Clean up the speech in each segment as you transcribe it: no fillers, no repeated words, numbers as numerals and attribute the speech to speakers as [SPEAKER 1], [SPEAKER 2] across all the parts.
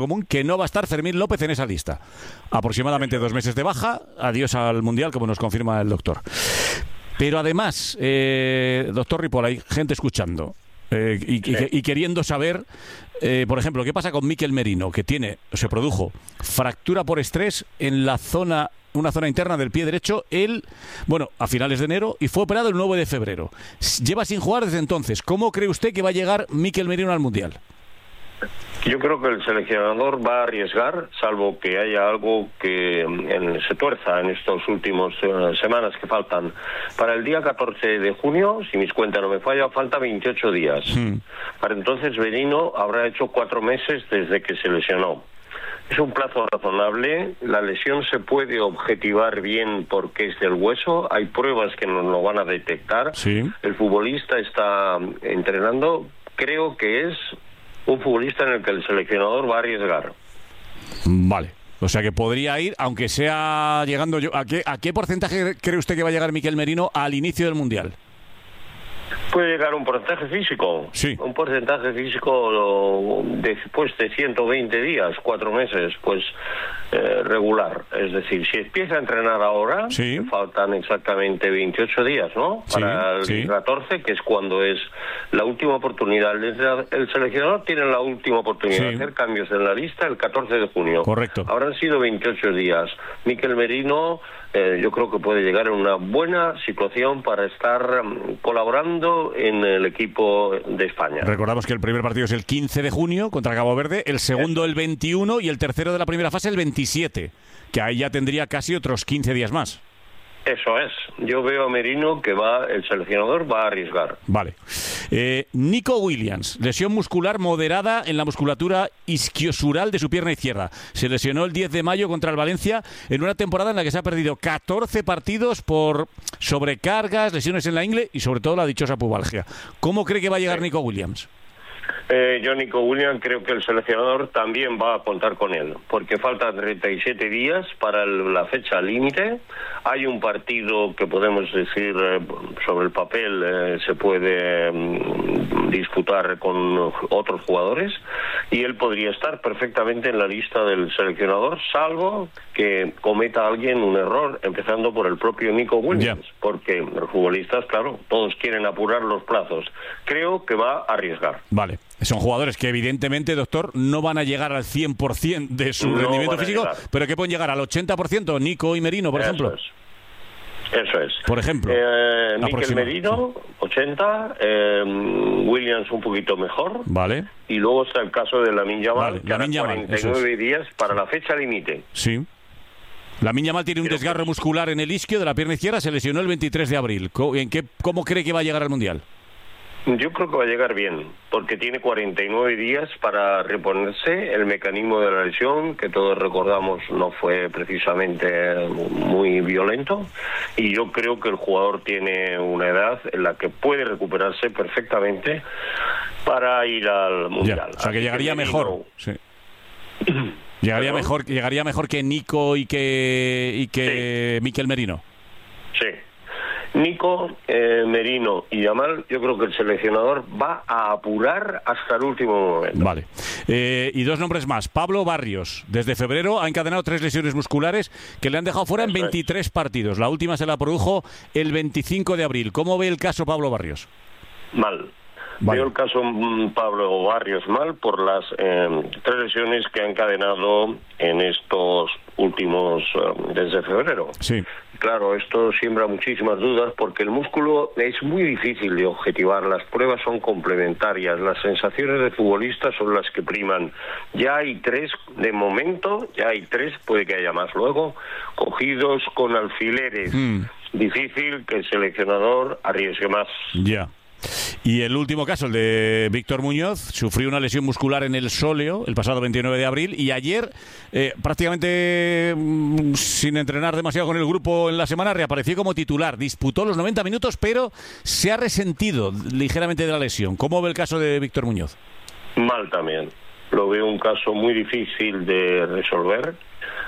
[SPEAKER 1] común que no va a estar Fermín López en esa lista. Aproximadamente 2 meses de baja, adiós al Mundial, como nos confirma el doctor. Pero además, doctor Ripoll, hay gente escuchando y queriendo saber, por ejemplo, qué pasa con Mikel Merino, que se produjo fractura por estrés en una zona interna del pie derecho, a finales de enero, y fue operado el 9 de febrero. Lleva sin jugar desde entonces. ¿Cómo cree usted que va a llegar Mikel Merino al Mundial?
[SPEAKER 2] Yo creo que el seleccionador va a arriesgar, salvo que haya algo que se tuerza en estos últimos semanas que faltan. Para el día 14 de junio, si mis cuentas no me fallan, falta 28 días. Para entonces Merino habrá hecho 4 meses desde que se lesionó. Es un plazo razonable, la lesión se puede objetivar bien porque es del hueso, hay pruebas que nos lo van a detectar.
[SPEAKER 1] Sí.
[SPEAKER 2] El futbolista está entrenando, creo que es un futbolista en el que el seleccionador va a arriesgar.
[SPEAKER 1] Vale, o sea que podría ir, aunque sea llegando yo. ¿A qué porcentaje cree usted que va a llegar Mikel Merino al inicio del Mundial?
[SPEAKER 2] Puede llegar un porcentaje físico.
[SPEAKER 1] Sí.
[SPEAKER 2] Un porcentaje físico después de 120 días, 4 meses, pues regular. Es decir, si empieza a entrenar ahora,
[SPEAKER 1] sí,
[SPEAKER 2] faltan exactamente 28 días, ¿no? Para el 14, que es cuando es la última oportunidad. El seleccionador tiene la última oportunidad de hacer cambios en la lista el 14 de junio.
[SPEAKER 1] Correcto.
[SPEAKER 2] Habrán sido 28 días. Mikel Merino, yo creo que puede llegar en una buena situación para estar colaborando en el equipo de España.
[SPEAKER 1] Recordamos que el primer partido es el 15 de junio contra Cabo Verde, el segundo el 21 y el tercero de la primera fase el 27, que ahí ya tendría casi otros 15 días más.
[SPEAKER 2] Eso es. Yo veo a Merino que el seleccionador va a arriesgar.
[SPEAKER 1] Vale. Nico Williams, lesión muscular moderada en la musculatura isquiosural de su pierna izquierda. Se lesionó el 10 de mayo contra el Valencia en una temporada en la que se ha perdido 14 partidos por sobrecargas, lesiones en la ingle y sobre todo la dichosa pubalgia. ¿Cómo cree que va a llegar Nico Williams?
[SPEAKER 2] Yo, Nico Williams, creo que el seleccionador también va a contar con él, porque faltan 37 días para la fecha límite. Hay un partido que podemos decir sobre el papel se puede disputar con otros jugadores y él podría estar perfectamente en la lista del seleccionador, salvo que cometa alguien un error, empezando por el propio Nico Williams, porque los futbolistas, claro, todos quieren apurar los plazos. Creo que va a arriesgar.
[SPEAKER 1] Vale. Son jugadores que evidentemente, doctor, no van a llegar al 100% de su rendimiento físico, pero que pueden llegar al 80%, Nico y Merino, por ejemplo.
[SPEAKER 2] Eso es.
[SPEAKER 1] Por ejemplo.
[SPEAKER 2] Mikel Merino, 80, Williams un poquito mejor.
[SPEAKER 1] Vale.
[SPEAKER 2] Y luego está el caso de Lamine Yamal, que hará
[SPEAKER 1] Lamine Yamal,
[SPEAKER 2] 49 días para la fecha límite.
[SPEAKER 1] Sí. Lamine Yamal tiene un desgarro muscular en el isquio de la pierna izquierda, se lesionó el 23 de abril. ¿Cómo cree que va a llegar al Mundial?
[SPEAKER 2] Yo creo que va a llegar bien, porque tiene 49 días para reponerse. El mecanismo de la lesión, que todos recordamos, no fue precisamente muy violento. Y yo creo que el jugador tiene una edad en la que puede recuperarse perfectamente para ir al Mundial.
[SPEAKER 1] O sea, que llegaría mejor. Sí. Llegaría mejor que Nico y que Mikel Merino.
[SPEAKER 2] Sí. Nico, Merino y Yamal, yo creo que el seleccionador va a apurar hasta el último momento.
[SPEAKER 1] Vale. Y 2 nombres más. Pablo Barrios, desde febrero ha encadenado 3 lesiones musculares que le han dejado fuera en 23 partidos. La última se la produjo el 25 de abril. ¿Cómo ve el caso Pablo Barrios?
[SPEAKER 2] Mal.
[SPEAKER 1] Vale.
[SPEAKER 2] Veo el caso Pablo Barrios mal por las 3 lesiones que ha encadenado en estos últimos desde febrero.
[SPEAKER 1] Sí.
[SPEAKER 2] Claro, esto siembra muchísimas dudas porque el músculo es muy difícil de objetivar, las pruebas son complementarias, las sensaciones de futbolista son las que priman. Ya hay 3, de momento, puede que haya más luego, cogidos con alfileres. Difícil que el seleccionador arriesgue más.
[SPEAKER 1] Ya. Y el último caso, el de Víctor Muñoz, sufrió una lesión muscular en el sóleo el pasado 29 de abril y ayer, prácticamente sin entrenar demasiado con el grupo en la semana, reapareció como titular. Disputó los 90 minutos, pero se ha resentido ligeramente de la lesión. ¿Cómo ve el caso de Víctor Muñoz?
[SPEAKER 2] Mal también. Lo veo un caso muy difícil de resolver.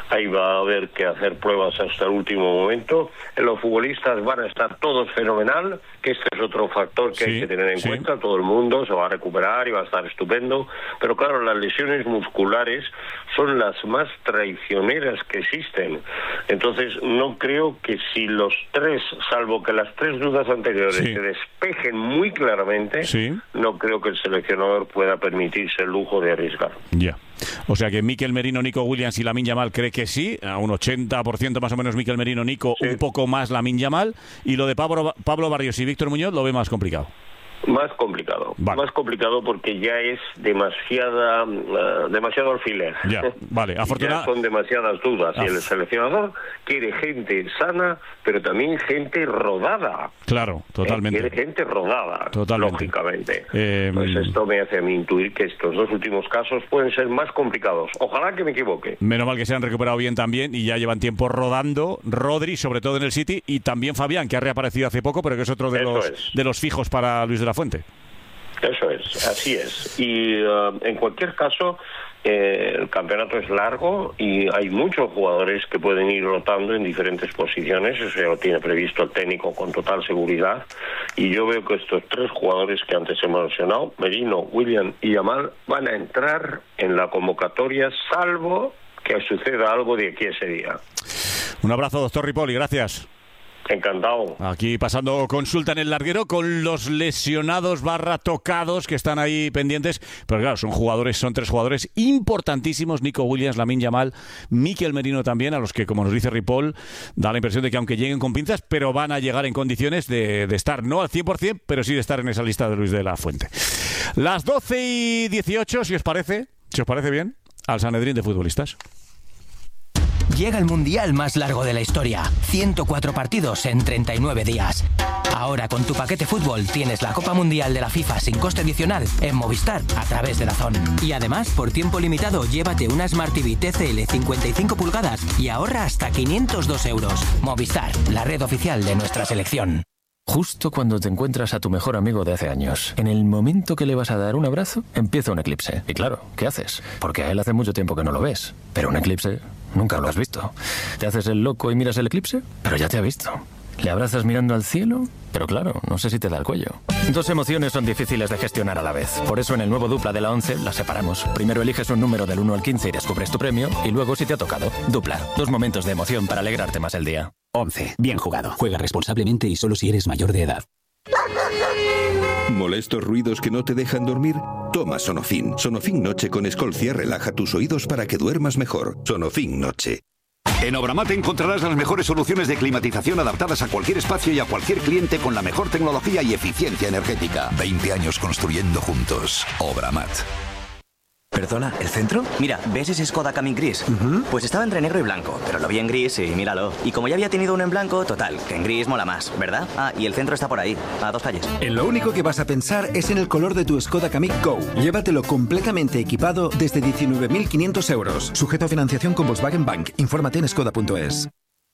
[SPEAKER 2] ahí va a haber que hacer pruebas hasta el último momento. Los futbolistas van a estar todos fenomenal, que este es otro factor que hay que tener en cuenta. Todo el mundo se va a recuperar y va a estar estupendo, pero claro, las lesiones musculares son las más traicioneras que existen. Entonces no creo que si los tres, salvo que las tres dudas anteriores se despejen muy claramente, no creo que el seleccionador pueda permitirse el lujo de arriesgar.
[SPEAKER 1] Ya. O sea que Mikel Merino, Nico Williams y Lamine Yamal cree que sí, a un 80% más o menos Mikel Merino, Nico, un poco más Lamine Yamal, y lo de Pablo Barrios y Víctor Muñoz lo ve más complicado.
[SPEAKER 2] Más complicado, más complicado porque ya es demasiado alfiler.
[SPEAKER 1] Ya, vale,
[SPEAKER 2] ya son demasiadas dudas y el seleccionador quiere gente sana, pero también gente rodada.
[SPEAKER 1] Claro, totalmente.
[SPEAKER 2] Quiere gente rodada, lógicamente. Pues esto me hace a mí intuir que estos dos últimos casos pueden ser más complicados. Ojalá que me equivoque.
[SPEAKER 1] Menos mal que se han recuperado bien también y ya llevan tiempo rodando. Rodri, sobre todo en el City, y también Fabián, que ha reaparecido hace poco, pero que es otro de los fijos para Luis de la Fuente.
[SPEAKER 2] Eso es, así es. Y en cualquier caso, el campeonato es largo y hay muchos jugadores que pueden ir rotando en diferentes posiciones. Eso ya lo tiene previsto el técnico con total seguridad. Y yo veo que estos tres jugadores que antes hemos mencionado, Merino, William y Yamal, van a entrar en la convocatoria, salvo que suceda algo de aquí a ese día.
[SPEAKER 1] Un abrazo, doctor Ripoll, gracias.
[SPEAKER 2] Encantado.
[SPEAKER 1] Aquí pasando consulta en el larguero con los lesionados / tocados que están ahí pendientes. Pero claro, son tres jugadores importantísimos. Nico Williams, Lamine Yamal, Mikel Merino también, a los que, como nos dice Ripoll, da la impresión de que aunque lleguen con pinzas, pero van a llegar en condiciones de estar, no al 100%, pero sí de estar en esa lista de Luis de la Fuente. Las 12:18, si os parece bien, al Sanedrín de futbolistas.
[SPEAKER 3] Llega el mundial más largo de la historia. 104 partidos en 39 días. Ahora con tu paquete fútbol tienes la Copa Mundial de la FIFA sin coste adicional en Movistar a través de DAZN. Y además, por tiempo limitado, llévate una Smart TV TCL 55 pulgadas y ahorra hasta 502 euros. Movistar, la red oficial de nuestra selección.
[SPEAKER 4] Justo cuando te encuentras a tu mejor amigo de hace años, en el momento que le vas a dar un abrazo, empieza un eclipse. Y claro, ¿qué haces? Porque a él hace mucho tiempo que no lo ves. Pero un eclipse nunca lo has visto. Te haces el loco y miras el eclipse, pero ya te ha visto. Le abrazas mirando al cielo, pero claro, no sé si te da el cuello. Dos emociones son difíciles de gestionar a la vez. Por eso en el nuevo Dupla de la 11 las separamos. Primero eliges un número del 1 al 15 y descubres tu premio, y luego si te ha tocado. Dupla, 2 momentos de emoción para alegrarte más el día.
[SPEAKER 5] 11. Bien jugado. Juega responsablemente y solo si eres mayor de edad.
[SPEAKER 6] ¿Molestos ruidos que no te dejan dormir? Toma Sonofin. Sonofin Noche con Escolcia relaja tus oídos para que duermas mejor. Sonofin Noche.
[SPEAKER 7] En Obramat encontrarás las mejores soluciones de climatización adaptadas a cualquier espacio y a cualquier cliente con la mejor tecnología y eficiencia energética.
[SPEAKER 8] 20 años construyendo juntos. Obramat.
[SPEAKER 9] ¿Perdona, el centro? Mira, ¿ves ese Skoda Kamiq gris? Pues estaba entre negro y blanco, pero lo vi en gris y míralo. Y como ya había tenido uno en blanco, total, que en gris mola más, ¿verdad? Ah, y el centro está por ahí, a 2 calles.
[SPEAKER 10] En lo único que vas a pensar es en el color de tu Skoda Kamiq Go. Llévatelo completamente equipado desde 19.500 euros. Sujeto a financiación con Volkswagen Bank. Infórmate en skoda.es.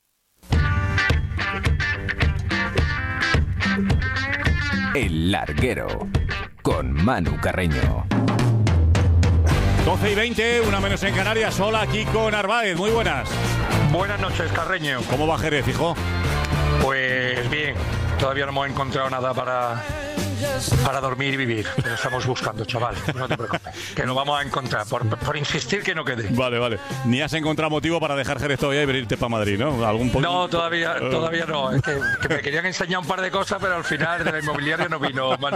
[SPEAKER 11] El larguero, con Manu Carreño.
[SPEAKER 1] 12:20, una menos en Canarias. Hola, aquí con Arbaez. Muy buenas.
[SPEAKER 12] Buenas noches, Carreño.
[SPEAKER 1] ¿Cómo va Jerez, hijo?
[SPEAKER 12] Pues bien, todavía no hemos encontrado nada para dormir y vivir. Pero estamos buscando, chaval. No te preocupes, que lo vamos a encontrar. Por insistir que no quede.
[SPEAKER 1] Vale. Ni has encontrado motivo para dejar Jerez todavía y venirte para Madrid, ¿no?
[SPEAKER 12] No, todavía no. Es que me querían enseñar un par de cosas, pero al final de la inmobiliaria no vino, Manu.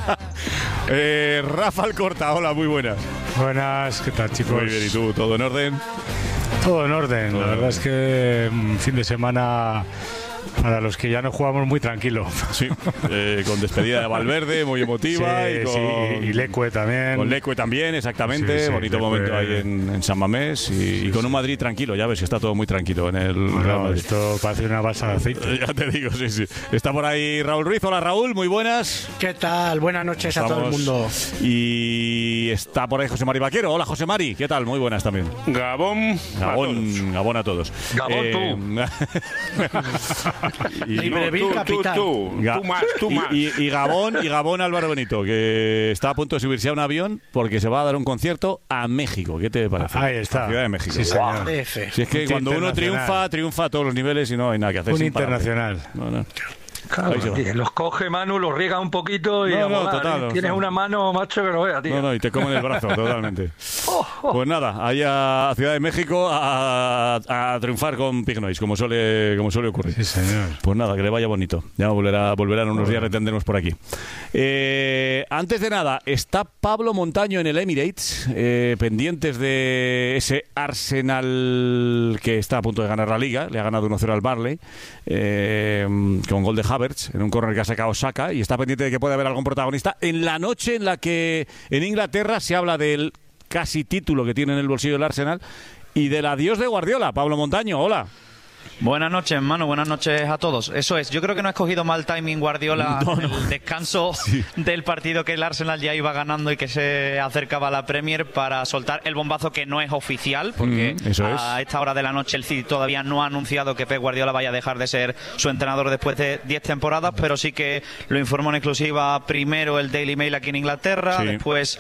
[SPEAKER 1] Rafa Alcorta, hola, muy buenas.
[SPEAKER 13] Buenas, ¿qué tal, chicos?
[SPEAKER 1] Muy bien, ¿y tú? ¿Todo en orden?
[SPEAKER 13] Todo en orden. La verdad es que fin de semana para los que ya no jugamos muy tranquilo.
[SPEAKER 1] Sí, con despedida de Valverde, muy emotiva.
[SPEAKER 13] Y Leque también.
[SPEAKER 1] Con Leque también, exactamente. Bonito momento ahí en San Mamés. Y con un Madrid tranquilo, ya ves que está todo muy tranquilo en el Real Madrid.
[SPEAKER 13] Esto parece una balsa de aceite.
[SPEAKER 1] Ya te digo, sí. Está por ahí Raúl Ruiz. Hola, Raúl, muy buenas.
[SPEAKER 14] ¿Qué tal? Buenas noches a todo el mundo.
[SPEAKER 1] Y está por ahí José Mari Vaquero. Hola, José Mari, ¿qué tal? Muy buenas también.
[SPEAKER 15] Gabón
[SPEAKER 1] a todos.
[SPEAKER 12] Gabón tú.
[SPEAKER 14] Libreville capital.
[SPEAKER 15] Tú más.
[SPEAKER 1] Y Gabón Álvaro Benito, que está a punto de subirse a un avión porque se va a dar un concierto a México. ¿Qué te parece?
[SPEAKER 13] Ahí está.
[SPEAKER 1] A Ciudad de México.
[SPEAKER 13] Sí, señor.
[SPEAKER 1] Si es que cuando uno triunfa a todos los niveles y no hay nada que hacer.
[SPEAKER 13] Un internacional.
[SPEAKER 1] No.
[SPEAKER 12] Claro, los coge Manu, los riega un poquito y
[SPEAKER 1] total,
[SPEAKER 12] tienes una mano, macho, que lo vea, tío.
[SPEAKER 1] No, y te comen el brazo, totalmente. Pues nada, allá a Ciudad de México a triunfar con Pig Noise, como suele ocurrir.
[SPEAKER 13] Sí, señor.
[SPEAKER 1] Pues nada, que le vaya bonito. Ya volverán unos días, retendremos por aquí. Antes de nada, está Pablo Montaño en el Emirates, pendientes de ese Arsenal que está a punto de ganar la Liga. Le ha ganado 1-0 al Burnley, con gol de Havertz en un córner que ha sacado Saka, y está pendiente de que pueda haber algún protagonista en la noche en la que en Inglaterra se habla del casi título que tiene en el bolsillo el Arsenal y del adiós de Guardiola. Pablo Montaño, hola.
[SPEAKER 16] Buenas noches, Manu, buenas noches a todos. Eso es, yo creo que no ha escogido mal timing Guardiola el descanso del partido que el Arsenal ya iba ganando y que se acercaba a la Premier para soltar el bombazo que no es oficial, porque a esta hora de la noche el City todavía no ha anunciado que Pep Guardiola vaya a dejar de ser su entrenador después de 10 temporadas, pero sí que lo informó en exclusiva primero el Daily Mail aquí en Inglaterra, después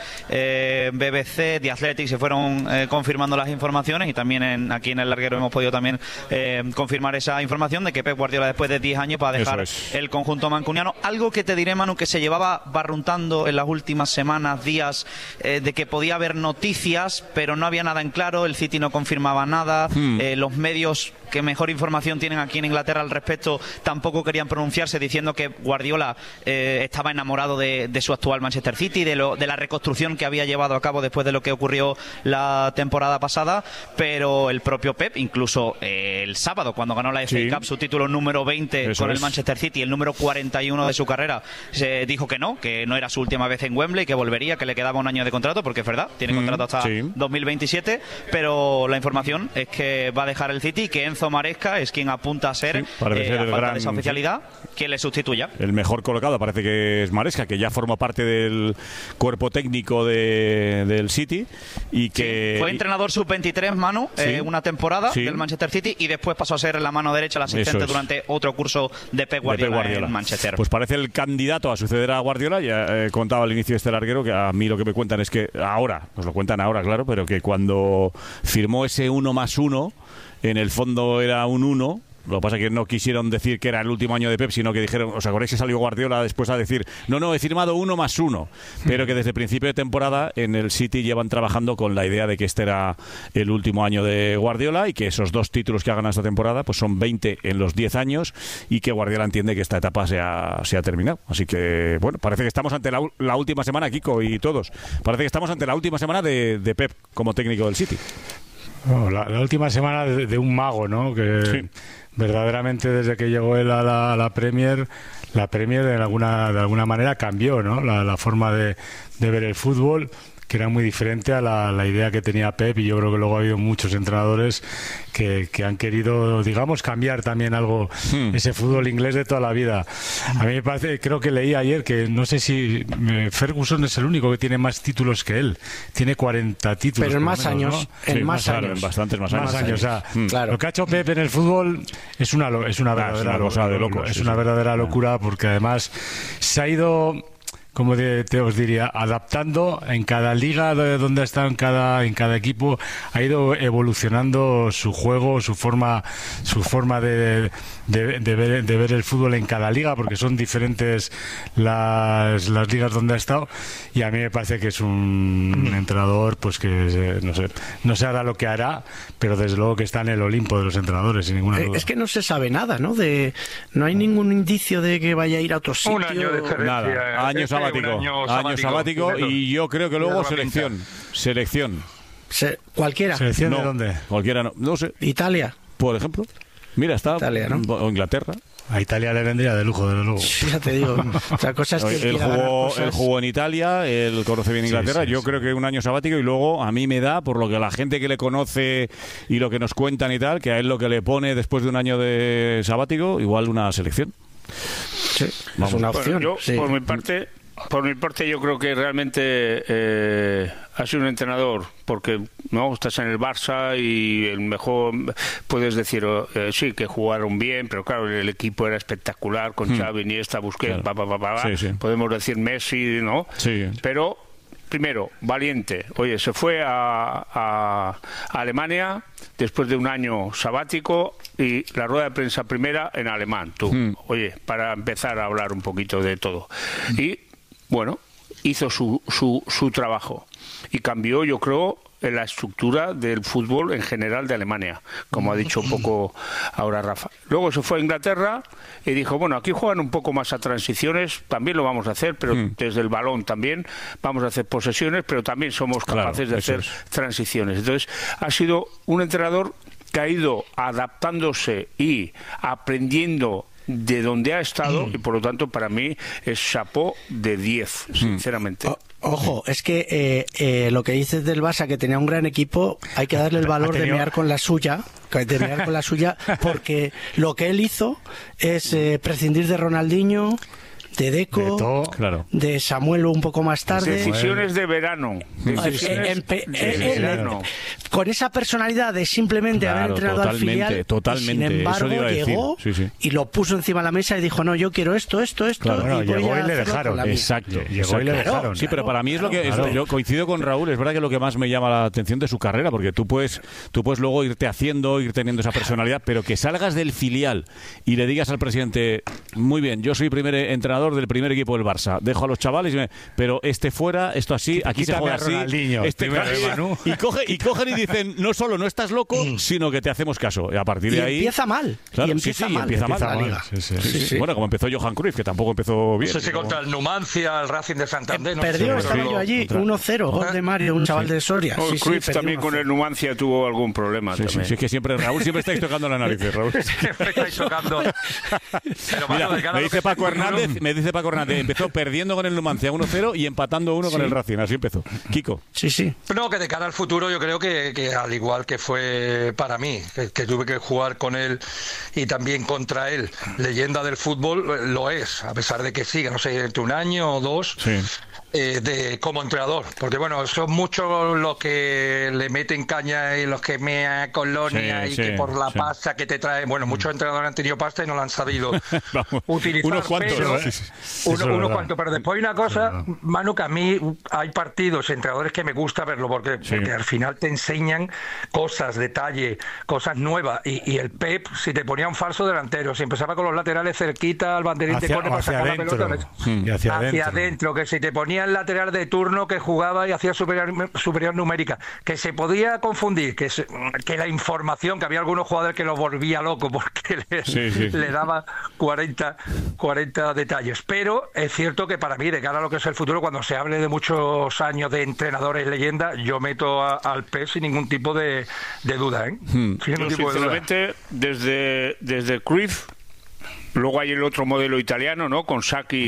[SPEAKER 16] BBC, The Athletic, se fueron confirmando las informaciones, y también aquí en El Larguero hemos podido también confirmar esa información de que Pep Guardiola después de 10 años va a dejar el conjunto mancuniano. Algo que te diré, Manu, que se llevaba barruntando en las últimas semanas, días, de que podía haber noticias, pero no había nada en claro, el City no confirmaba nada, los medios que mejor información tienen aquí en Inglaterra al respecto tampoco querían pronunciarse, diciendo que Guardiola estaba enamorado de su actual Manchester City, de la reconstrucción que había llevado a cabo después de lo que ocurrió la temporada pasada, pero el propio Pep, incluso el sábado, cuando ganó la FA Cup, su título número 20 con el Manchester City, el número 41 de su carrera, se dijo que no era su última vez en Wembley, que volvería, que le quedaba un año de contrato, porque es verdad, tiene contrato hasta 2027, pero la información es que va a dejar el City y que Enzo Maresca es quien apunta a ser, a falta de esa oficialidad, quien le sustituya.
[SPEAKER 1] El mejor colocado parece que es Maresca, que ya forma parte del cuerpo técnico del City y que...
[SPEAKER 16] fue entrenador sub-23, Manu, una temporada del Manchester City, y después pasó a ser la mano derecha, el asistente durante otro curso de Pep Guardiola en Manchester.
[SPEAKER 1] Pues parece el candidato a suceder a Guardiola. Ya contaba al inicio de este larguero que a mí lo que me cuentan es que nos lo cuentan ahora, claro, pero que cuando firmó ese 1+1, en el fondo era un 1. Lo que pasa es que no quisieron decir que era el último año de Pep, sino que dijeron, ¿os acordáis que salió Guardiola después a decir, no, he firmado 1+1? Pero que desde principio de temporada en el City llevan trabajando con la idea de que este era el último año de Guardiola y que esos 2 títulos que ha ganado esta temporada pues son 20 en los 10 años y que Guardiola entiende que esta etapa se ha terminado. Así que, bueno, parece que estamos ante la última semana, Kiko y todos. Parece que estamos ante la última semana de Pep como técnico del City.
[SPEAKER 13] La última semana de un mago, ¿no? Que verdaderamente desde que llegó él a la Premier de alguna manera cambió, ¿no? La forma de ver el fútbol, que era muy diferente a la idea que tenía Pep, y yo creo que luego ha habido muchos entrenadores que han querido, digamos, cambiar también algo ese fútbol inglés de toda la vida. A mí me parece, creo que leí ayer que no sé si Ferguson es el único que tiene más títulos que él, tiene 40 títulos.
[SPEAKER 14] Pero en más años,
[SPEAKER 13] ¿no?
[SPEAKER 14] en más años.
[SPEAKER 1] En bastantes más años.
[SPEAKER 13] O sea, lo que ha hecho Pep en el fútbol es una verdadera
[SPEAKER 1] cosa de locos.
[SPEAKER 13] Es una verdadera locura, porque además se ha ido, como os diría, adaptando en cada liga donde ha estado, en cada equipo, ha ido evolucionando su juego, su forma de ver el fútbol en cada liga, porque son diferentes las ligas donde ha estado, y a mí me parece que es un entrenador pues que no sé ahora lo que hará, pero desde luego que está en el Olimpo de los entrenadores, sin ninguna duda.
[SPEAKER 14] Es que no se sabe nada, ¿no? No hay ningún indicio de que vaya a ir a otro sitio.
[SPEAKER 12] Un año de experiencia.
[SPEAKER 1] Nada. Año sabático, y yo creo que luego selección.
[SPEAKER 14] ¿Cualquiera?
[SPEAKER 13] ¿Selección de dónde?
[SPEAKER 1] Cualquiera, no sé.
[SPEAKER 14] ¿Italia?
[SPEAKER 1] Por ejemplo. Mira, está
[SPEAKER 14] Italia, ¿no?
[SPEAKER 1] O Inglaterra.
[SPEAKER 13] A Italia le vendría de lujo, desde luego.
[SPEAKER 14] Sí, ya te digo. O sea, cosas que
[SPEAKER 1] él jugó en Italia, él conoce bien Inglaterra. Yo creo que un año sabático, y luego a mí me da, por lo que la gente que le conoce y lo que nos cuentan y tal, que a él lo que le pone después de un año de sabático, igual una selección.
[SPEAKER 14] Sí, es una opción.
[SPEAKER 15] Bueno, yo, por mi parte, Por mi parte, yo creo que realmente ha sido un entrenador, porque no estás en el Barça y el mejor, puedes decir, sí, que jugaron bien, pero claro, el equipo era espectacular, con Xavi, Iniesta, Busquets,
[SPEAKER 1] Sí.
[SPEAKER 15] podemos decir Messi, ¿no?
[SPEAKER 1] Sí.
[SPEAKER 15] Pero, primero, valiente. Oye, se fue a Alemania después de un año sabático y la rueda de prensa primera en alemán, oye, para empezar a hablar un poquito de todo. Y bueno, hizo su trabajo y cambió, yo creo, en la estructura del fútbol en general de Alemania, como ha dicho un poco ahora Rafa. Luego se fue a Inglaterra y dijo, bueno, aquí juegan un poco más a transiciones, también lo vamos a hacer, pero desde el balón también vamos a hacer posesiones, pero también somos capaces de hacer transiciones. Entonces, ha sido un entrenador que ha ido adaptándose y aprendiendo de donde ha estado y por lo tanto para mí es chapó de 10, sinceramente.
[SPEAKER 14] Ojo, es que lo que dices del Barça, que tenía un gran equipo, hay que darle el valor de mear con la suya, porque lo que él hizo es prescindir de Ronaldinho, de Deco, de Samuel un poco más tarde.
[SPEAKER 15] Decisiones de verano.
[SPEAKER 14] Con esa personalidad de simplemente haber entrenado al filial, sin embargo llegó y lo puso encima de la mesa y dijo, no, yo quiero esto, y
[SPEAKER 13] llegó y le dejaron. Exacto. Llegó y le dejaron.
[SPEAKER 1] Sí, pero para mí es lo que yo coincido con Raúl, es verdad que lo que más me llama la atención de su carrera, porque tú puedes luego ir teniendo esa personalidad, pero que salgas del filial y le digas al presidente, muy bien, yo soy primer entrenador del primer equipo del Barça, dejo a los chavales, pero fuera, esto así, aquí se juega así, y cogen y dicen, no solo no estás loco, sino que te hacemos caso. Y a partir de ahí
[SPEAKER 14] empieza mal.
[SPEAKER 1] Claro, empieza mal la liga. Bueno, como empezó Johan Cruyff, que tampoco empezó bien.
[SPEAKER 12] No sé si contra el Numancia, el Racing de Santander.
[SPEAKER 14] Perdió, estaba yo allí, 1-0, gol de Mario, un chaval de Soria.
[SPEAKER 15] Cruyff también con el Numancia tuvo algún problema.
[SPEAKER 1] Sí, es que siempre, Raúl, siempre estáis tocando la nariz, Raúl.
[SPEAKER 12] Siempre estáis tocando.
[SPEAKER 1] Mira, me dice Paco Hernández, empezó perdiendo con el Numancia 1-0 y empatando 1 con el Racing, así empezó. Kiko.
[SPEAKER 14] Sí.
[SPEAKER 12] No, que de cara al futuro yo creo que al igual que fue para mí, que tuve que jugar con él y también contra él, leyenda del fútbol, lo es, a pesar de que siga, no sé, entre un año o dos. Sí. Como entrenador, porque bueno, son muchos los que le meten caña y los que mea colonia que por la pasta que te trae, bueno, muchos entrenadores han tenido pasta y no la han sabido utilizar,
[SPEAKER 1] unos cuantos,
[SPEAKER 12] unos cuantos, pero después hay una cosa, Manu, que a mí hay partidos, entrenadores que me gusta verlo, porque al final te enseñan cosas, detalle, cosas nuevas, y el Pep, si te ponía un falso delantero, si empezaba con los laterales cerquita al banderín de córner para sacar la pelota hacia adentro, que si te ponía el lateral de turno que jugaba y hacía superior numérica, que se podía confundir, que la información, que había algunos jugadores que lo volvía loco porque le daba 40 detalles, pero es cierto que para mí, de cara a lo que es el futuro, cuando se hable de muchos años de entrenadores leyenda, yo meto al Pep sin ningún tipo de duda,
[SPEAKER 15] sinceramente, desde Cruyff. Luego hay el otro modelo italiano, ¿no? Con Sacchi,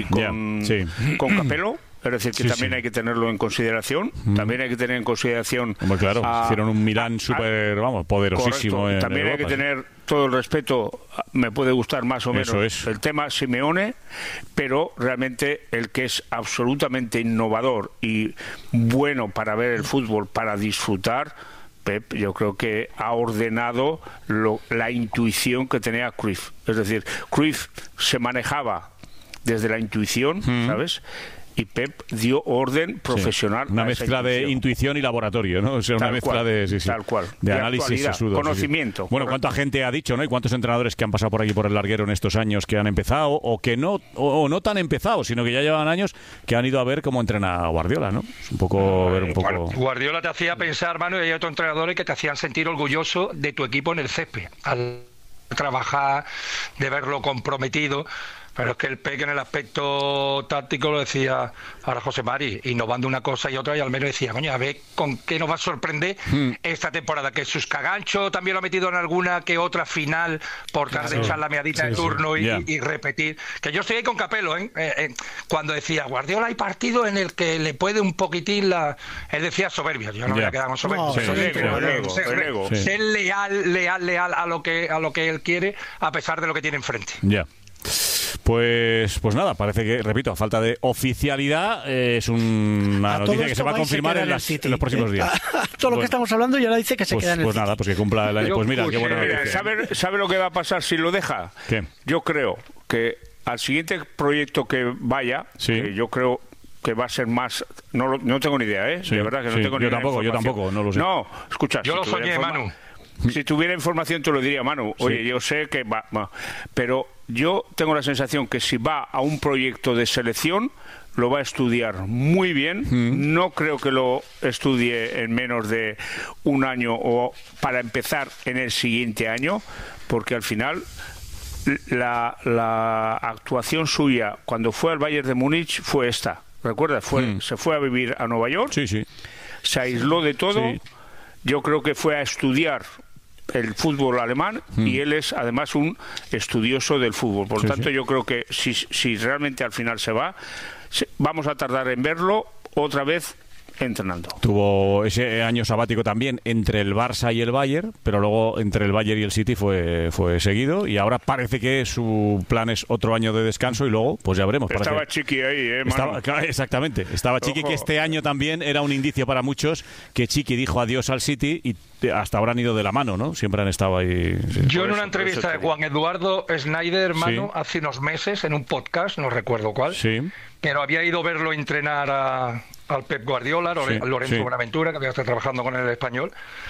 [SPEAKER 15] con Capello. Es decir, que también hay que tenerlo en consideración. También hay que tener en consideración...
[SPEAKER 1] claro, hicieron un Milán súper, poderosísimo.
[SPEAKER 15] También hay que tener todo el respeto, me puede gustar más o menos el tema Simeone, pero realmente el que es absolutamente innovador y bueno para ver el fútbol, para disfrutar, Pep, yo creo que ha ordenado la intuición que tenía Cruyff. Es decir, Cruyff se manejaba desde la intuición, ¿sabes?, y Pep dio orden profesional.
[SPEAKER 1] Una mezcla de intuición y laboratorio, ¿no? O sea, una mezcla
[SPEAKER 15] tal cual.
[SPEAKER 1] De análisis sesudo.
[SPEAKER 15] Conocimiento.
[SPEAKER 1] Bueno, ¿cuánta gente ha dicho, ¿no? Y cuántos entrenadores que han pasado por aquí por el larguero en estos años que han empezado o que no tan empezados, sino que ya llevan años que han ido a ver cómo entrena Guardiola, ¿no? Es un poco
[SPEAKER 12] Guardiola te hacía pensar, Manu, y hay otros entrenadores que te hacían sentir orgulloso de tu equipo en el césped, al trabajar, de verlo comprometido. Pero es que el Pep en el aspecto táctico lo decía ahora José Mari, innovando una cosa y otra, y al menos decía, coño, a ver con qué nos va a sorprender esta temporada, que sus Cagancho también lo ha metido en alguna que otra final por tal de echar la meadita de turno y repetir. Que yo estoy ahí con Capello, cuando decía, Guardiola hay partidos en el que le puede un poquitín él decía soberbia, yo no me voy a quedar con soberbia. Ser leal a lo que él quiere, a pesar de lo que tiene enfrente.
[SPEAKER 1] Ya. Pues nada, parece que, repito, a falta de oficialidad, es una noticia que se va a confirmar en los próximos días.
[SPEAKER 14] Todo lo que estamos hablando ya lo dice que se queda en el
[SPEAKER 1] City. Pues nada, pues que cumpla el año. Pues mira, qué buena noticia.
[SPEAKER 15] ¿Sabe lo que va a pasar si lo deja?
[SPEAKER 1] ¿Qué?
[SPEAKER 15] Yo creo que al siguiente proyecto que vaya, que yo creo que va a ser más... No tengo ni idea, ¿eh? De verdad que no tengo ni idea.
[SPEAKER 1] Yo tampoco, no lo sé.
[SPEAKER 15] No, escucha.
[SPEAKER 12] Yo lo soñé, Manu.
[SPEAKER 15] Si tuviera información te lo diría, Manu. Oye, yo sé que va... Pero yo tengo la sensación que si va a un proyecto de selección, lo va a estudiar muy bien. No creo que lo estudie en menos de un año o para empezar en el siguiente año, porque al final... La actuación suya cuando fue al Bayern de Múnich fue esta. ¿Recuerdas? Se fue a vivir a Nueva York, se aisló de todo. Yo creo que fue a estudiar el fútbol alemán y él es además un estudioso del fútbol. Por lo tanto, yo creo que si realmente al final se va, vamos a tardar en verlo otra vez entrenando.
[SPEAKER 1] Tuvo ese año sabático también entre el Barça y el Bayern, pero luego entre el Bayern y el City fue seguido, y ahora parece que su plan es otro año de descanso y luego pues ya veremos.
[SPEAKER 15] Estaba Chiqui ahí,
[SPEAKER 1] exactamente, estaba Chiqui, que este año también era un indicio para muchos que Chiqui dijo adiós al City y hasta ahora han ido de la mano, ¿no? Siempre han estado ahí.
[SPEAKER 12] Yo en una entrevista de Juan Eduardo Schneider, Manu, hace unos meses en un podcast, no recuerdo cuál, pero había ido a verlo entrenar al Pep Guardiola, Lorenzo Buenaventura, que había estado trabajando con el español,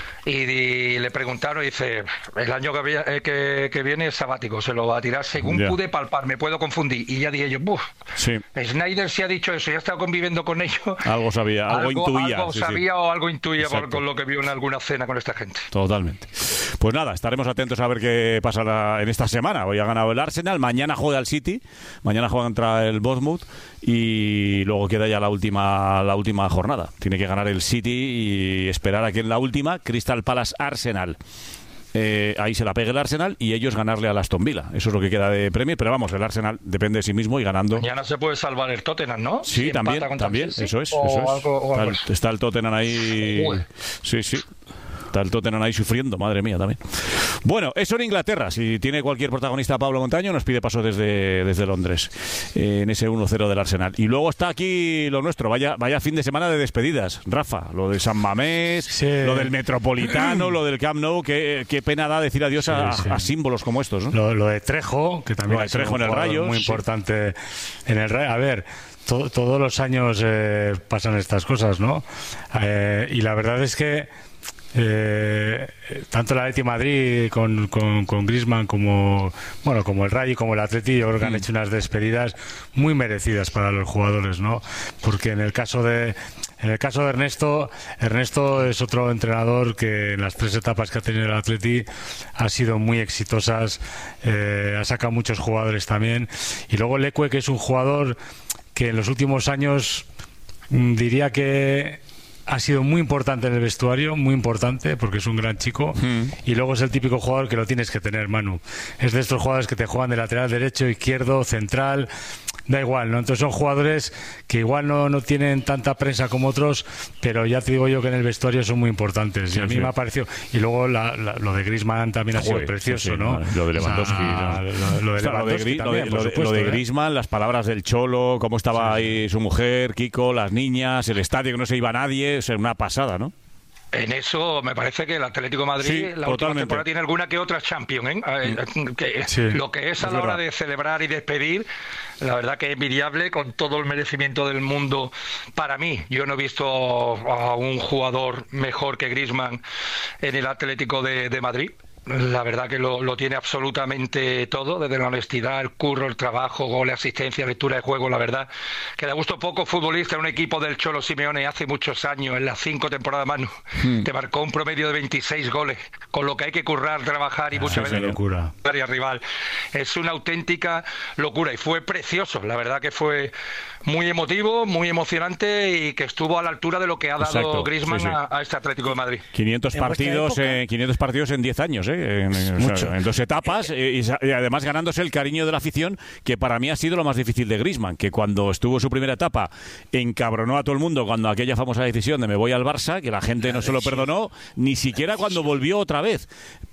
[SPEAKER 12] y le preguntaron, y dice, el año que viene es sabático, se lo va a tirar según pude palpar, me puedo confundir. Y ya dije yo, Schneider sí ha dicho eso, ya ha estado conviviendo con ellos.
[SPEAKER 1] Algo sabía, algo intuía.
[SPEAKER 12] Algo sabía o algo intuía con lo que vio en alguna cena con esta gente.
[SPEAKER 1] Totalmente. Pues nada, estaremos atentos a ver qué pasa en esta semana. Hoy ha ganado el Arsenal, mañana juega el City, mañana juega contra el Bournemouth y luego queda ya la última jornada. Tiene que ganar el City y esperar a que en la última Crystal Palace Arsenal. Ahí se la pegue el Arsenal y ellos ganarle al Aston Villa. Eso es lo que queda de Premier, pero vamos, el Arsenal depende de sí mismo y ganando.
[SPEAKER 12] Mañana se puede salvar el Tottenham, ¿no?
[SPEAKER 1] Sí, también, eso es. Está el Tottenham ahí. Sí. Está el Tottenham ahí sufriendo, madre mía, también. Bueno, eso en Inglaterra. Si tiene cualquier protagonista Pablo Montaño, nos pide paso desde Londres, en ese 1-0 del Arsenal. Y luego está aquí lo nuestro. Vaya fin de semana de despedidas, Rafa. Lo de San Mamés, lo del Metropolitano, lo del Camp Nou. Qué pena da decir adiós a símbolos como estos, ¿no?
[SPEAKER 13] Lo de Trejo, que también
[SPEAKER 1] es Trejo en el Rayo,
[SPEAKER 13] muy importante en el Rayo. A ver, todos los años pasan estas cosas, ¿no? Y la verdad es que tanto el Atleti Madrid con Griezmann como el Rayo y como el Atleti, yo creo que han hecho unas despedidas muy merecidas para los jugadores, ¿no? Porque en el caso de Ernesto es otro entrenador que en las 3 etapas que ha tenido el Atleti ha sido muy exitosas, ha sacado muchos jugadores también, y luego Leque, que es un jugador que en los últimos años diría que ha sido muy importante en el vestuario, muy importante, porque es un gran chico, y luego es el típico jugador que lo tienes que tener, Manu. Es de estos jugadores que te juegan de lateral derecho, izquierdo, central, da igual, ¿no? Entonces son jugadores que igual no tienen tanta prensa como otros, pero ya te digo yo que en el vestuario son muy importantes. Y a mí me ha parecido. Y luego lo de Griezmann también ha sido precioso, ¿no?
[SPEAKER 1] Lo de Lewandowski. Lo de Griezmann, las palabras del Cholo, cómo estaba ahí su mujer, Kiko, las niñas, el estadio que no se iba nadie, es una pasada, ¿no?
[SPEAKER 12] En eso me parece que el Atlético de Madrid la última temporada tiene alguna que otra Champions, lo que es a la hora de celebrar y despedir, la verdad que es envidiable, con todo el merecimiento del mundo para mí. Yo no he visto a un jugador mejor que Griezmann en el Atlético de Madrid. La verdad que lo tiene absolutamente todo, desde la honestidad, el curro, el trabajo, goles, asistencia, lectura de juego. La verdad que da gusto poco futbolista en un equipo del Cholo Simeone hace muchos años, en las 5 temporadas, Manu, te marcó un promedio de 26 goles, con lo que hay que currar, trabajar y muchas veces
[SPEAKER 13] locura.
[SPEAKER 12] Rival. Es una auténtica locura y fue precioso. La verdad que fue muy emotivo, muy emocionante y que estuvo a la altura de lo que ha dado Griezmann a este Atlético de Madrid.
[SPEAKER 1] 500 partidos en 10 años, en 2 etapas, y además ganándose el cariño de la afición, que para mí ha sido lo más difícil de Griezmann, que cuando estuvo en su primera etapa encabronó a todo el mundo cuando aquella famosa decisión de me voy al Barça, que la gente no se lo perdonó, ni siquiera cuando volvió otra vez.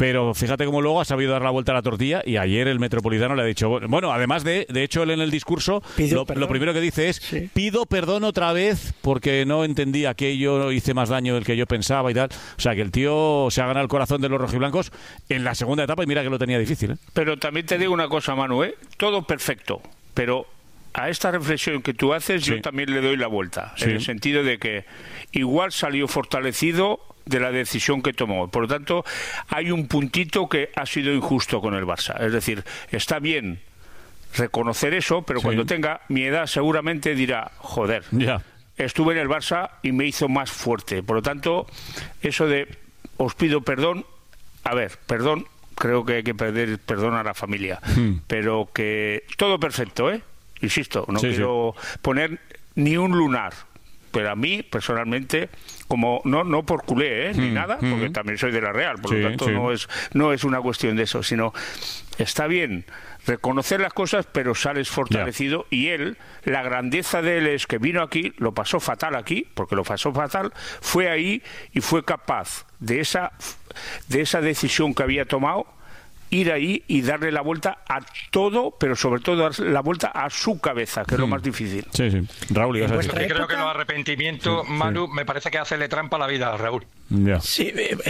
[SPEAKER 1] pero fíjate cómo luego ha sabido dar la vuelta a la tortilla, y ayer el Metropolitano le ha dicho, bueno, además de hecho él en el discurso lo primero que dice es, pido perdón otra vez porque no entendí aquello, hice más daño del que yo pensaba y tal. O sea, que el tío se ha ganado el corazón de los rojiblancos en la segunda etapa, y mira que lo tenía difícil, ¿eh?
[SPEAKER 15] Pero también te digo una cosa, Manu, todo perfecto, pero a esta reflexión que tú haces yo también le doy la vuelta, en el sentido de que igual salió fortalecido de la decisión que tomó. Por lo tanto, hay un puntito que ha sido injusto con el Barça. Es decir, está bien reconocer eso, pero cuando tenga mi edad seguramente dirá, joder, estuve en el Barça y me hizo más fuerte. Por lo tanto, eso de os pido perdón, a ver, perdón, creo que hay que pedir perdón a la familia, pero que todo perfecto, insisto, no quiero poner ni un lunar, pero a mí personalmente, como no por culé ni nada, porque también soy de la Real, por lo tanto no es una cuestión de eso, sino está bien reconocer las cosas, pero sales fortalecido. Y él, la grandeza de él es que vino aquí, lo pasó fatal aquí, porque lo pasó fatal, fue ahí y fue capaz de esa decisión que había tomado, ir ahí y darle la vuelta a todo, pero sobre todo dar la vuelta a su cabeza, que es lo más difícil.
[SPEAKER 1] Raúl,
[SPEAKER 12] yo creo que los arrepentimientos, Manu, me parece que hacerle trampa a la vida a Raúl.
[SPEAKER 14] Sí,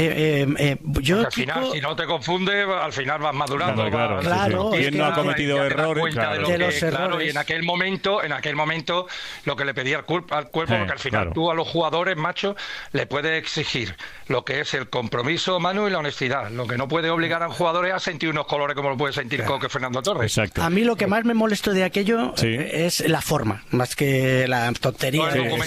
[SPEAKER 12] yo al final, si no te confundes, al final vas madurando.
[SPEAKER 14] Claro,
[SPEAKER 1] ¿quién no ha cometido errores?
[SPEAKER 12] Y en aquel momento, lo que le pedía al cuerpo, porque al final tú a los jugadores, macho, le puedes exigir lo que es el compromiso, Manu, y la honestidad. Lo que no puede obligar a un jugador es a sentir unos colores como lo puede sentir Coque Fernando Torres.
[SPEAKER 14] A mí lo que más me molestó de aquello es la forma, más que la tontería.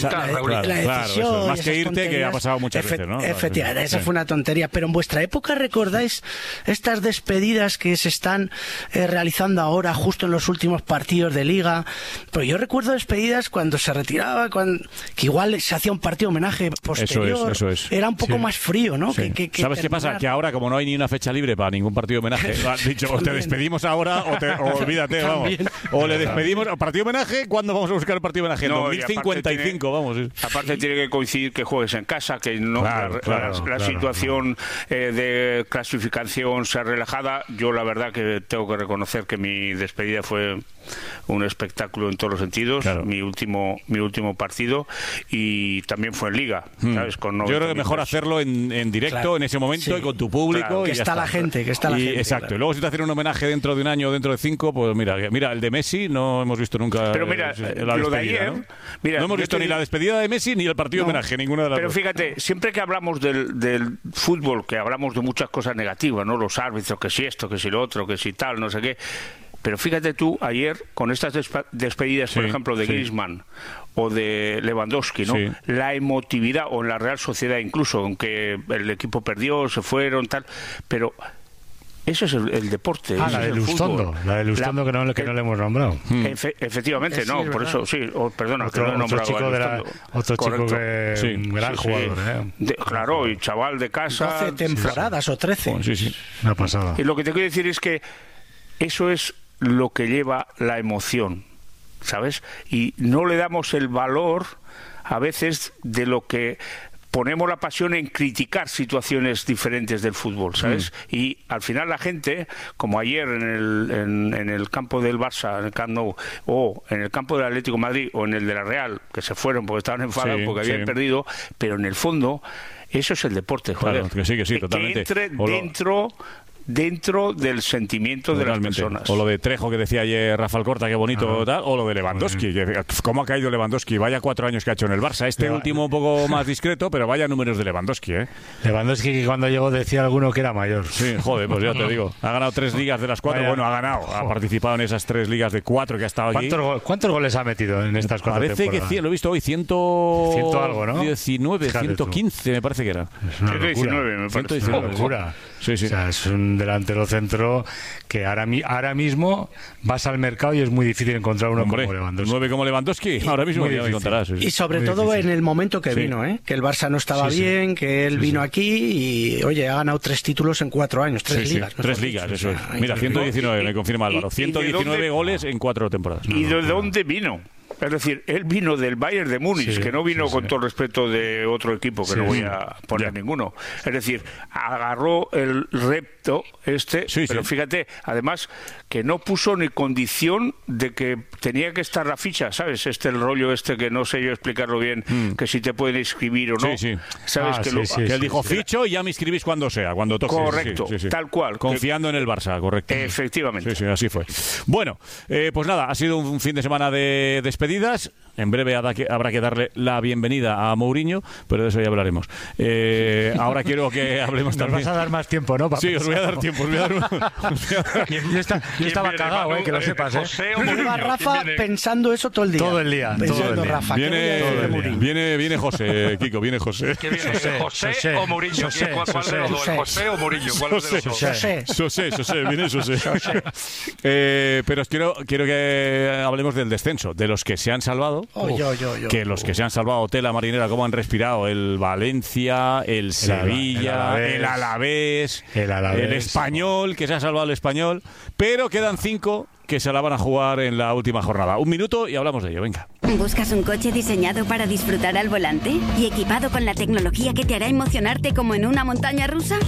[SPEAKER 1] La decisión, más que irte, que ha pasado muchas veces, ¿no?
[SPEAKER 14] Efectivamente, esa fue una tontería. Pero en vuestra época, ¿recordáis estas despedidas que se están realizando ahora, justo en los últimos partidos de Liga? Pues yo recuerdo despedidas cuando se retiraba, que igual se hacía un partido homenaje posterior.
[SPEAKER 1] Eso es.
[SPEAKER 14] Era un poco más frío, ¿no?
[SPEAKER 1] ¿Sabes qué pasa? Que ahora, como no hay ni una fecha libre para ningún partido homenaje, han dicho, o te despedimos ahora o olvídate, vamos. O le despedimos. ¿Partido homenaje? ¿Cuándo vamos a buscar el partido homenaje? En 2055, vamos.
[SPEAKER 15] Aparte tiene que coincidir que juegues en casa, que no la situación de clasificación sea relajada. Yo la verdad que tengo que reconocer que mi despedida fue un espectáculo en todos los sentidos, mi último partido, y también fue en Liga, ¿sabes? Con
[SPEAKER 1] yo creo que mejor hacerlo en directo, en ese momento, y con tu público,
[SPEAKER 14] que está la gente,
[SPEAKER 1] exacto. Y luego si te hacen un homenaje dentro de un año o dentro de 5, pues mira, el de Messi no hemos visto nunca.
[SPEAKER 15] Pero mira, lo de ayer,
[SPEAKER 1] no hemos visto ni la despedida de Messi ni el partido homenaje, ninguna de las
[SPEAKER 15] dos. Pero fíjate, siempre que hablamos del fútbol, que hablamos de muchas cosas negativas, ¿no? Los árbitros, que si esto, que si lo otro, que si tal, no sé qué. Pero fíjate tú, ayer, con estas despedidas, por ejemplo, de Griezmann o de Lewandowski, ¿no? La emotividad, o en la Real Sociedad incluso, aunque el equipo perdió, se fueron, tal, pero eso es el deporte.
[SPEAKER 13] La de Lustondo, que no le hemos nombrado.
[SPEAKER 15] Efectivamente, por eso, perdona, que no he nombrado
[SPEAKER 13] otro chico que un gran jugador.
[SPEAKER 15] Claro, y chaval de casa.
[SPEAKER 14] 12 temporadas o 13.
[SPEAKER 13] Una pasada.
[SPEAKER 15] Y lo que te quiero decir es que eso es lo que lleva la emoción, ¿sabes? Y no le damos el valor a veces de lo que ponemos la pasión en criticar situaciones diferentes del fútbol, ¿sabes? Y al final la gente, como ayer en el campo del Barça, en el Camp Nou, o en el campo del Atlético de Madrid, o en el de la Real, que se fueron porque estaban enfadados porque habían perdido, pero en el fondo eso es el deporte, joder.
[SPEAKER 1] Claro, que sí, totalmente.
[SPEAKER 15] Que entre dentro del sentimiento de las personas.
[SPEAKER 1] O lo de Trejo que decía ayer Rafa Alcorta, qué bonito, tal, o lo de Lewandowski, cómo ha caído Lewandowski, vaya 4 años que ha hecho en el Barça, último un poco más discreto, pero vaya números de Lewandowski,
[SPEAKER 13] Lewandowski, que cuando llegó decía alguno que era mayor.
[SPEAKER 1] Sí, joder, pues ya te digo, ha ganado 3 ligas de las 4, ha ganado, ha participado en esas 3 ligas de 4 que ha estado aquí.
[SPEAKER 13] ¿Cuántos goles ha metido en estas 4
[SPEAKER 1] temporadas? Parece que lo he visto hoy, 119, 115 me parece que era.
[SPEAKER 15] 119 me parece.
[SPEAKER 13] Es una locura. Sí. O sea, es un delantero centro que ahora mismo vas al mercado y es muy difícil encontrar uno como Lewandowski.
[SPEAKER 1] 9 como Lewandowski, ahora mismo ya me encontrarás.
[SPEAKER 14] Y sobre todo en el momento que vino, que el Barça no estaba bien, que él vino aquí y, oye, ha ganado 3 títulos en 4 años, 3 ligas.
[SPEAKER 1] 3 ligas, eso es. Mira, 119, me confirma Álvaro. 119 goles en 4 temporadas.
[SPEAKER 15] ¿Y de dónde vino? Es decir, él vino del Bayern de Múnich, que no vino con todo el respeto de otro equipo, que no voy a poner ninguno. Es decir, agarró el repto pero fíjate, además, que no puso ni condición de que tenía que estar la ficha, ¿sabes? El rollo que no sé yo explicarlo bien, que si te pueden inscribir o no. ¿Sabes?
[SPEAKER 1] Que él dijo, ficho y ya me inscribís cuando sea, cuando toque.
[SPEAKER 15] Correcto, tal cual.
[SPEAKER 1] Confiando en el Barça, correcto.
[SPEAKER 15] Efectivamente.
[SPEAKER 1] Sí, así fue. Bueno, pues nada, ha sido un fin de semana de despedidas. En breve habrá que darle la bienvenida a Mourinho, pero de eso ya hablaremos. Ahora quiero que hablemos también.
[SPEAKER 13] Nos vas a dar más tiempo, ¿no?
[SPEAKER 1] Sí, os voy a dar tiempo.
[SPEAKER 13] Yo estaba cagado, que lo sepas.
[SPEAKER 14] Lleva Rafa pensando eso todo el día.
[SPEAKER 13] Todo el día.
[SPEAKER 14] Rafa,
[SPEAKER 1] viene José, Kiko, viene José.
[SPEAKER 12] ¿Qué viene? ¿José o Mourinho? ¿Cuál de los dos? ¿José o Mourinho? ¿Cuál de los dos?
[SPEAKER 1] José, viene José. Pero quiero que hablemos del descenso, de los que se han salvado. Que los que se han salvado, tela marinera, cómo han respirado el Valencia, el Sevilla, el Alavés, el Español, que se ha salvado el Español, pero quedan 5 que se la van a jugar en la última jornada. 1 minuto y hablamos de ello, venga.
[SPEAKER 17] ¿Buscas un coche diseñado para disfrutar al volante y equipado con la tecnología que te hará emocionarte como en una montaña rusa?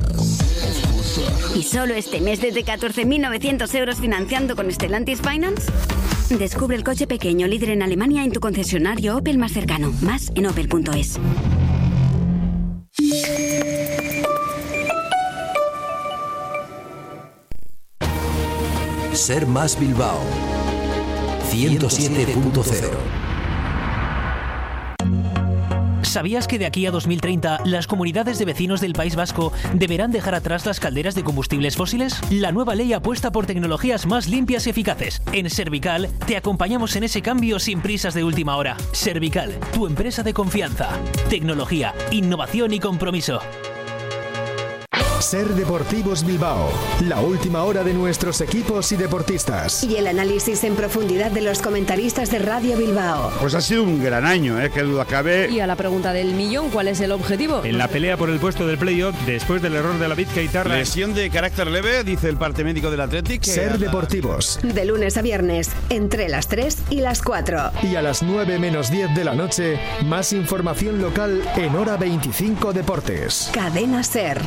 [SPEAKER 17] ¿Y solo este mes desde 14.900 euros financiando con Stellantis Finance? Descubre el coche pequeño líder en Alemania en tu concesionario Opel más cercano. Más en opel.es.
[SPEAKER 18] Ser Más Bilbao 107.0.
[SPEAKER 19] ¿Sabías que de aquí a 2030 las comunidades de vecinos del País Vasco deberán dejar atrás las calderas de combustibles fósiles? La nueva ley apuesta por tecnologías más limpias y eficaces. En Servical te acompañamos en ese cambio sin prisas de última hora. Servical, tu empresa de confianza. Tecnología, innovación y compromiso.
[SPEAKER 20] Ser Deportivos Bilbao, la última hora de nuestros equipos y deportistas.
[SPEAKER 21] Y el análisis en profundidad de los comentaristas de Radio Bilbao.
[SPEAKER 22] Pues ha sido un gran año, que duda cabe.
[SPEAKER 23] Y a la pregunta del millón, ¿cuál es el objetivo?
[SPEAKER 24] En la pelea por el puesto del playoff, después del error de la Vizcaitarra.
[SPEAKER 22] Lesión de carácter leve, dice el parte médico del Athletic.
[SPEAKER 20] Ser Deportivos.
[SPEAKER 21] De lunes a viernes, entre las 3 y las 4.
[SPEAKER 20] Y a las 9 menos 10 de la noche, más información local en Hora 25 Deportes.
[SPEAKER 21] Cadena Ser.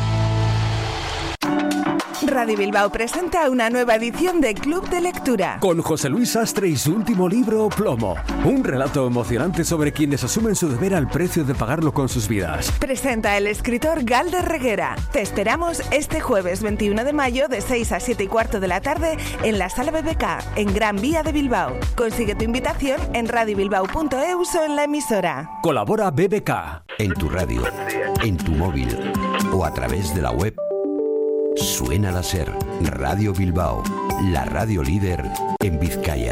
[SPEAKER 25] Radio Bilbao presenta una nueva edición de Club de Lectura.
[SPEAKER 26] Con José Luis Sastre y su último libro, Plomo. Un relato emocionante sobre quienes asumen su deber al precio de pagarlo con sus vidas.
[SPEAKER 25] Presenta el escritor Galder Reguera. Te esperamos este jueves 21 de mayo de 6 a 7 y cuarto de la tarde en la Sala BBK, en Gran Vía de Bilbao. Consigue tu invitación en radiobilbao.eus o en la emisora.
[SPEAKER 26] Colabora BBK.
[SPEAKER 18] En tu radio, en tu móvil o a través de la web. Suena la Ser, Radio Bilbao, la radio líder en Vizcaya.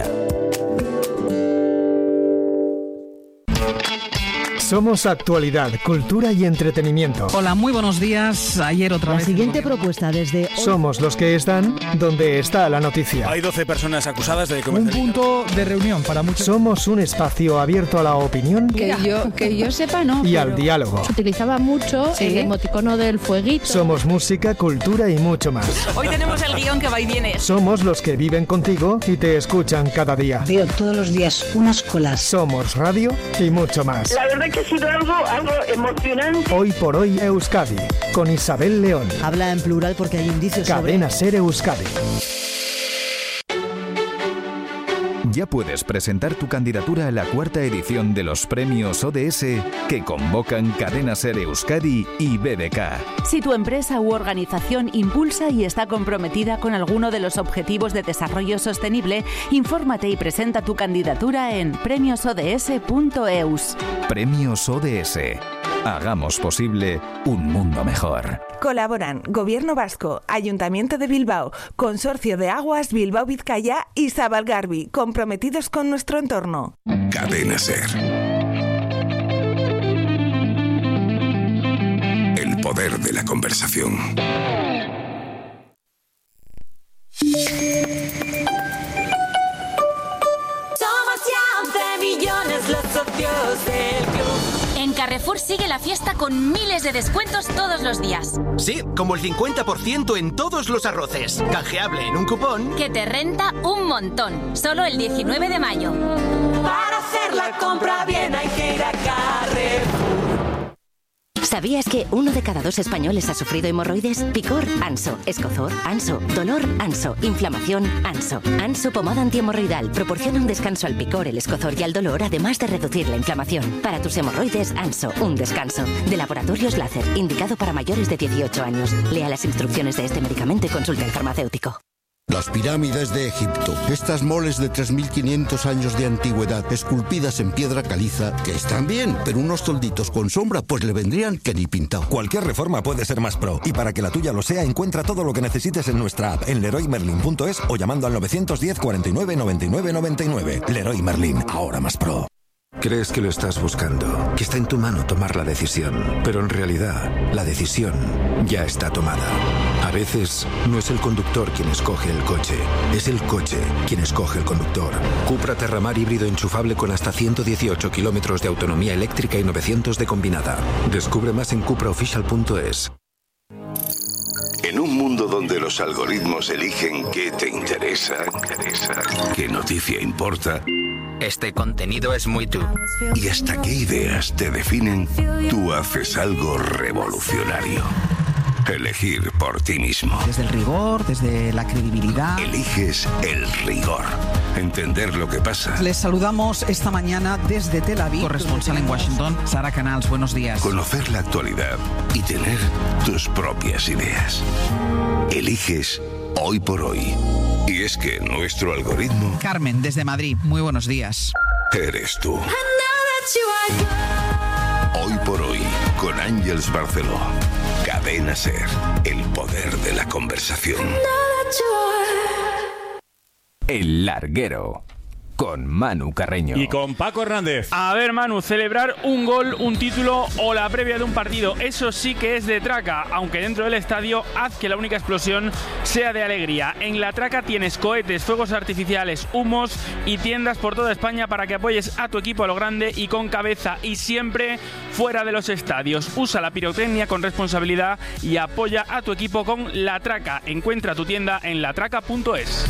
[SPEAKER 20] Somos actualidad, cultura y entretenimiento.
[SPEAKER 27] Hola, muy buenos días. Ayer otra vez.
[SPEAKER 28] La siguiente propuesta desde hoy.
[SPEAKER 20] Somos los que están donde está la noticia.
[SPEAKER 29] Hay 12 personas acusadas de
[SPEAKER 27] un punto de reunión para muchos.
[SPEAKER 20] Somos un espacio abierto a la opinión.
[SPEAKER 28] Que yo sepa, no.
[SPEAKER 20] Y al diálogo.
[SPEAKER 28] Se utilizaba mucho el emoticono del fueguito.
[SPEAKER 20] Somos música, cultura y mucho más.
[SPEAKER 27] Hoy tenemos el guión que va y viene.
[SPEAKER 20] Somos los que viven contigo y te escuchan cada día.
[SPEAKER 28] Veo todos los días unas colas.
[SPEAKER 20] Somos radio y mucho más.
[SPEAKER 30] La verdad que ha sido algo emocionante.
[SPEAKER 20] Hoy por hoy Euskadi, con Isabel León.
[SPEAKER 28] Habla en plural porque hay indicios.
[SPEAKER 20] Cadena Ser Euskadi.
[SPEAKER 11] Ya puedes presentar tu candidatura a la 4ª edición de los premios ODS que convocan Cadena Ser Euskadi y BBK.
[SPEAKER 31] Si tu empresa u organización impulsa y está comprometida con alguno de los objetivos de desarrollo sostenible, infórmate y presenta tu candidatura en premiosods.eus.
[SPEAKER 11] Premios ODS. Hagamos posible un mundo mejor.
[SPEAKER 25] Colaboran Gobierno Vasco, Ayuntamiento de Bilbao, Consorcio de Aguas Bilbao Vizcaya y Zabalgarbi, comprometidos con nuestro entorno.
[SPEAKER 8] Cadena Ser. El poder de la conversación.
[SPEAKER 32] Somos ya 11 millones los socios del club.
[SPEAKER 31] En Carrefour
[SPEAKER 2] Carrefour sigue la fiesta con miles de descuentos todos los días.
[SPEAKER 3] Sí, como el 50% en todos los arroces. Canjeable en un cupón
[SPEAKER 2] que te renta un montón. Solo el 19 de mayo.
[SPEAKER 4] Para hacer la compra bien hay que ir a Carrefour.
[SPEAKER 5] ¿Sabías que 1 de cada 2 españoles ha sufrido hemorroides? Picor, Anso. Escozor, Anso. Dolor, Anso. Inflamación, Anso. Anso pomada antihemorroidal proporciona un descanso al picor, el escozor y al dolor, además de reducir la inflamación. Para tus hemorroides, Anso, un descanso. De Laboratorios Láser, indicado para mayores de 18 años. Lea las instrucciones de este medicamento y consulte al farmacéutico.
[SPEAKER 6] Las pirámides de Egipto, estas moles de 3.500 años de antigüedad, esculpidas en piedra caliza, que están bien, pero unos tolditos con sombra pues le vendrían que ni pintado.
[SPEAKER 7] Cualquier reforma puede ser más pro, y para que la tuya lo sea, encuentra todo lo que necesites en nuestra app, en leroymerlin.es o llamando al 910 49 99 99. Leroy Merlin, ahora más pro.
[SPEAKER 9] Crees que lo estás buscando, que está en tu mano tomar la decisión, pero en realidad la decisión ya está tomada. A veces no es el conductor quien escoge el coche, es el coche quien escoge el conductor. Cupra Terramar híbrido enchufable con hasta 118 kilómetros de autonomía eléctrica y 900 de combinada. Descubre más en cupraofficial.es.
[SPEAKER 8] En un mundo donde los algoritmos eligen qué te interesa, qué noticia importa,
[SPEAKER 10] este contenido es muy tú.
[SPEAKER 8] y hasta qué ideas te definen, tú haces algo revolucionario. Elegir por ti mismo.
[SPEAKER 15] Desde el rigor, desde la credibilidad.
[SPEAKER 8] Eliges el rigor. Entender lo que pasa.
[SPEAKER 15] Les saludamos esta mañana desde Tel Aviv. Corresponsal en Washington, Sara Canals, buenos días.
[SPEAKER 8] Conocer la actualidad y tener tus propias ideas. Eliges hoy por hoy. Y es que nuestro algoritmo...
[SPEAKER 15] Carmen, desde Madrid, muy buenos días.
[SPEAKER 8] Eres tú. Hoy por hoy, con Ángels Barceló. Cadena SER, el poder de la conversación.
[SPEAKER 11] El Larguero, con Manu Carreño.
[SPEAKER 1] Y con Paco Hernández.
[SPEAKER 24] A ver, Manu, celebrar un gol, un título o la previa de un partido, eso sí que es de traca, aunque dentro del estadio haz que la única explosión sea de alegría. En la traca tienes cohetes, fuegos artificiales, humos y tiendas por toda España para que apoyes a tu equipo a lo grande y con cabeza, y siempre fuera de los estadios. Usa la pirotecnia con responsabilidad y apoya a tu equipo con La Traca. Encuentra tu tienda en latraca.es.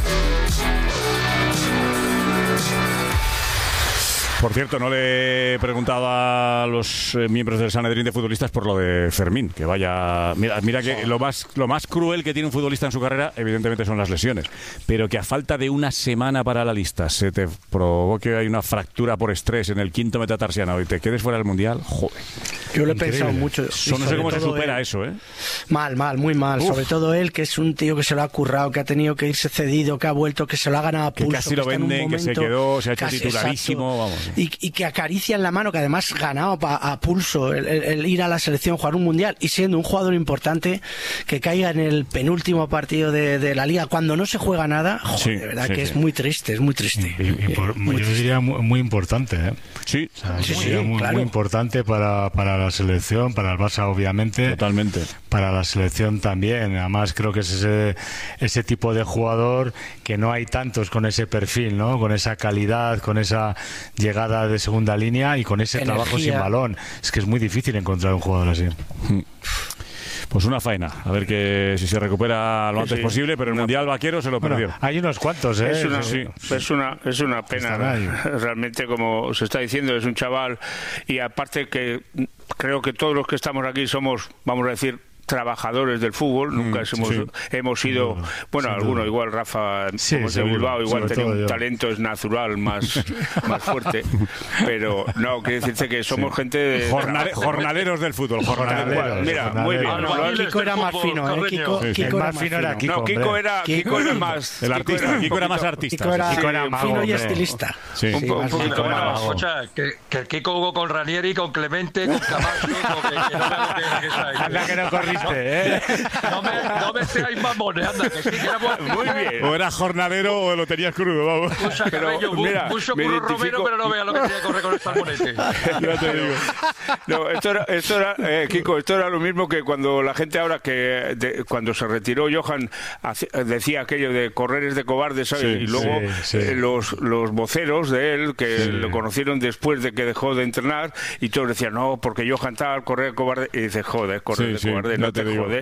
[SPEAKER 1] Por cierto, no le he preguntado a los miembros del Sanedrín de futbolistas por lo de Fermín, que vaya... Mira que lo más cruel que tiene un futbolista en su carrera, evidentemente, son las lesiones. Pero que a falta de una semana para la lista se te provoque hay una fractura por estrés en el quinto metatarsiano y te quedes fuera del Mundial, joder.
[SPEAKER 14] Yo lo he pensado mucho.
[SPEAKER 1] No sé cómo se supera eso, ¿eh?
[SPEAKER 14] Mal, muy mal. Uf. Sobre todo él, que es un tío que se lo ha currado, que ha tenido que irse cedido, que ha vuelto, que se lo ha ganado a pulso.
[SPEAKER 1] Que casi lo venden, que se quedó, se ha hecho titularísimo, exacto. Vamos.
[SPEAKER 14] Y que acaricia en la mano, que además ganado a pulso el ir a la selección, jugar un mundial y siendo un jugador importante, que caiga en el penúltimo partido de la liga cuando no se juega nada, joder, sí, de verdad que es muy triste, es muy triste.
[SPEAKER 13] Yo diría muy importante, ¿eh?
[SPEAKER 1] Sí,
[SPEAKER 13] o sea, muy importante para la selección, para el Barça obviamente.
[SPEAKER 1] Totalmente.
[SPEAKER 13] Para la selección también. Además creo que es ese tipo de jugador que no hay tantos con ese perfil, ¿no? Con esa calidad, con esa llegada de segunda línea y con ese trabajo sin balón. Es que es muy difícil encontrar un jugador así.
[SPEAKER 1] Pues una faena, a ver que si se recupera lo antes posible, pero el Mundial Vaquero se lo perdió.
[SPEAKER 13] Hay unos cuantos, ¿eh?
[SPEAKER 24] Es una pena, realmente, como se está diciendo, es un chaval, y aparte que creo que todos los que estamos aquí somos, vamos a decir, trabajadores del fútbol, nunca hemos sido, bueno, alguno igual, Rafa, como de Bilbao, igual tenía un talento es natural más fuerte, pero no, quiere decirse que somos gente de
[SPEAKER 1] jornaleros del fútbol, jornaleros.
[SPEAKER 24] Mira, muy bien.
[SPEAKER 14] Kiko era más fino, Kiko era más fino.
[SPEAKER 24] No, Kiko era más
[SPEAKER 1] el artista, Kiko era más artista.
[SPEAKER 14] Kiko era mago, fino y estilista.
[SPEAKER 24] Un poquito más.
[SPEAKER 12] Que el Kiko jugó con Ranieri, con Clemente, con Camacho,
[SPEAKER 13] anda que no corría existe, ¿eh?
[SPEAKER 12] No me seáis mamones, anda, que sí que era
[SPEAKER 1] muy bien. O eras jornalero o lo tenías crudo, vamos.
[SPEAKER 12] Mucho Curro Romero, pero no vea lo que tenía que correr con el salmonete.
[SPEAKER 16] Ya te digo. No, esto era Kiko, esto era lo mismo que cuando la gente ahora cuando se retiró Johan decía aquello de correr es de cobardes, ¿sabes? Y luego los voceros de él que lo conocieron después de que dejó de entrenar y todos decían, no, porque Johan tal, correr cobarde, y dices, joder, correr de cobarde, no te jode,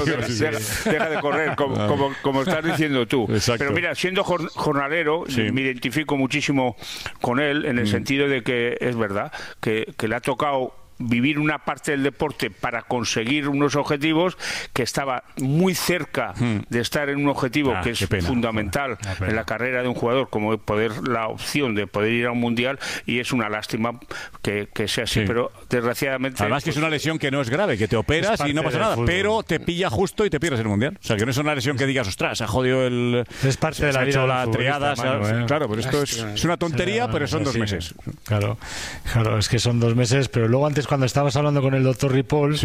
[SPEAKER 16] deja de correr, como estás diciendo tú. Exacto. Pero mira, siendo jornalero, me identifico muchísimo con él en el sentido de que es verdad que le ha tocado vivir una parte del deporte para conseguir unos objetivos que estaba muy cerca de estar en un objetivo que es fundamental en la carrera de un jugador, como la opción de poder ir a un mundial, y es una lástima que sea así, pero desgraciadamente...
[SPEAKER 1] Además que es una lesión que no es grave, que te operas y no pasa nada, pero te pilla justo y te pierdes el mundial. O sea, que no es una lesión que digas, ostras, se ha jodido el...
[SPEAKER 13] Es parte de la vida
[SPEAKER 1] la triada, claro, pero esto es una tontería, pero son 2 meses.
[SPEAKER 13] Claro, es que son 2 meses, pero luego antes cuando estabas hablando con el doctor Ripoll,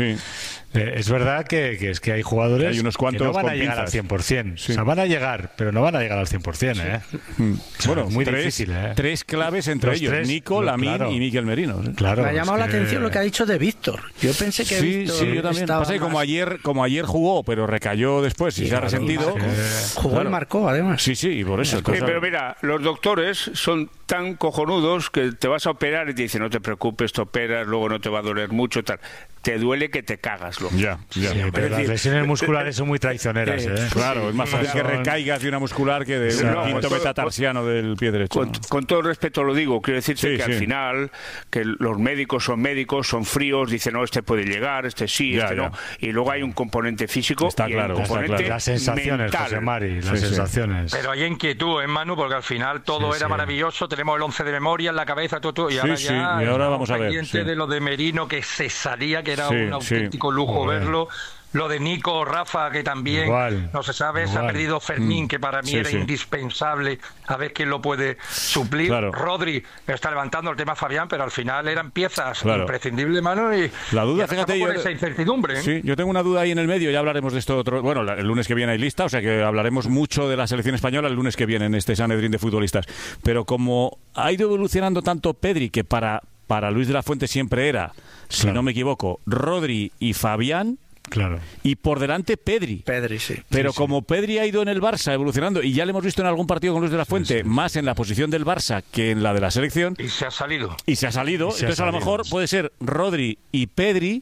[SPEAKER 13] es verdad que es que hay jugadores hay unos cuantos que no van a llegar al 100%. O sea, van a llegar, pero no van a llegar al 100%, ¿eh?
[SPEAKER 1] Bueno,
[SPEAKER 13] muy difícil, ¿eh?
[SPEAKER 1] 3 claves entre ellos, Nico, Lamine y Mikel Merino.
[SPEAKER 14] Claro, me ha llamado la atención lo que ha dicho de Víctor. Yo pensé que Víctor
[SPEAKER 1] yo también. Pasa que como ayer jugó, pero recayó después y se ha resentido.
[SPEAKER 14] Jugó y marcó, además.
[SPEAKER 1] Sí, y por eso.
[SPEAKER 16] Pero mira, los doctores son tan cojonudos que te vas a operar y te dicen, no te preocupes, te operas, luego no te va a doler mucho, tal. Te duele que te cagas, loco.
[SPEAKER 1] Ya.
[SPEAKER 13] Pero las lesiones musculares son muy traicioneras, ¿eh?
[SPEAKER 1] Claro, es más fácil que recaigas de una muscular que de un quinto metatarsiano del pie derecho.
[SPEAKER 16] Con todo respeto lo digo, quiero decirte que al final, que los médicos, son fríos, dicen, no, este puede llegar, este sí, no. Y luego hay un componente físico y un componente
[SPEAKER 13] las sensaciones,
[SPEAKER 16] mental.
[SPEAKER 13] José Mari, las sensaciones.
[SPEAKER 12] Pero hay inquietud, Manu, porque al final todo era maravilloso, tenemos el 11 de memoria en la cabeza, y ahora
[SPEAKER 1] y ahora vamos a ver.
[SPEAKER 12] Pendiente de lo de Merino, que se salía, que era un auténtico lujo verlo. Lo de Nico, Rafa, que también no se sabe, se ha perdido Fermín, que para mí era indispensable, a ver quién lo puede suplir. Rodri está levantando el tema Fabián, pero al final eran piezas imprescindibles, mano, y
[SPEAKER 1] la duda, fíjate,
[SPEAKER 12] por esa incertidumbre.
[SPEAKER 1] Sí, yo tengo una duda ahí en el medio, ya hablaremos de esto otro. Bueno, el lunes que viene hay lista, o sea que hablaremos mucho de la selección española el lunes que viene en este Sanedrín de futbolistas. Pero como ha ido evolucionando tanto Pedri, que para Luis de la Fuente siempre era, si no me equivoco, Rodri y Fabián.
[SPEAKER 13] Claro.
[SPEAKER 1] Y por delante Pedri.
[SPEAKER 14] Sí.
[SPEAKER 1] Pero como Pedri ha ido en el Barça evolucionando, y ya le hemos visto en algún partido con Luis de la Fuente, más en la posición del Barça que en la de la selección.
[SPEAKER 12] Y se ha salido.
[SPEAKER 1] Entonces a lo mejor puede ser Rodri y Pedri.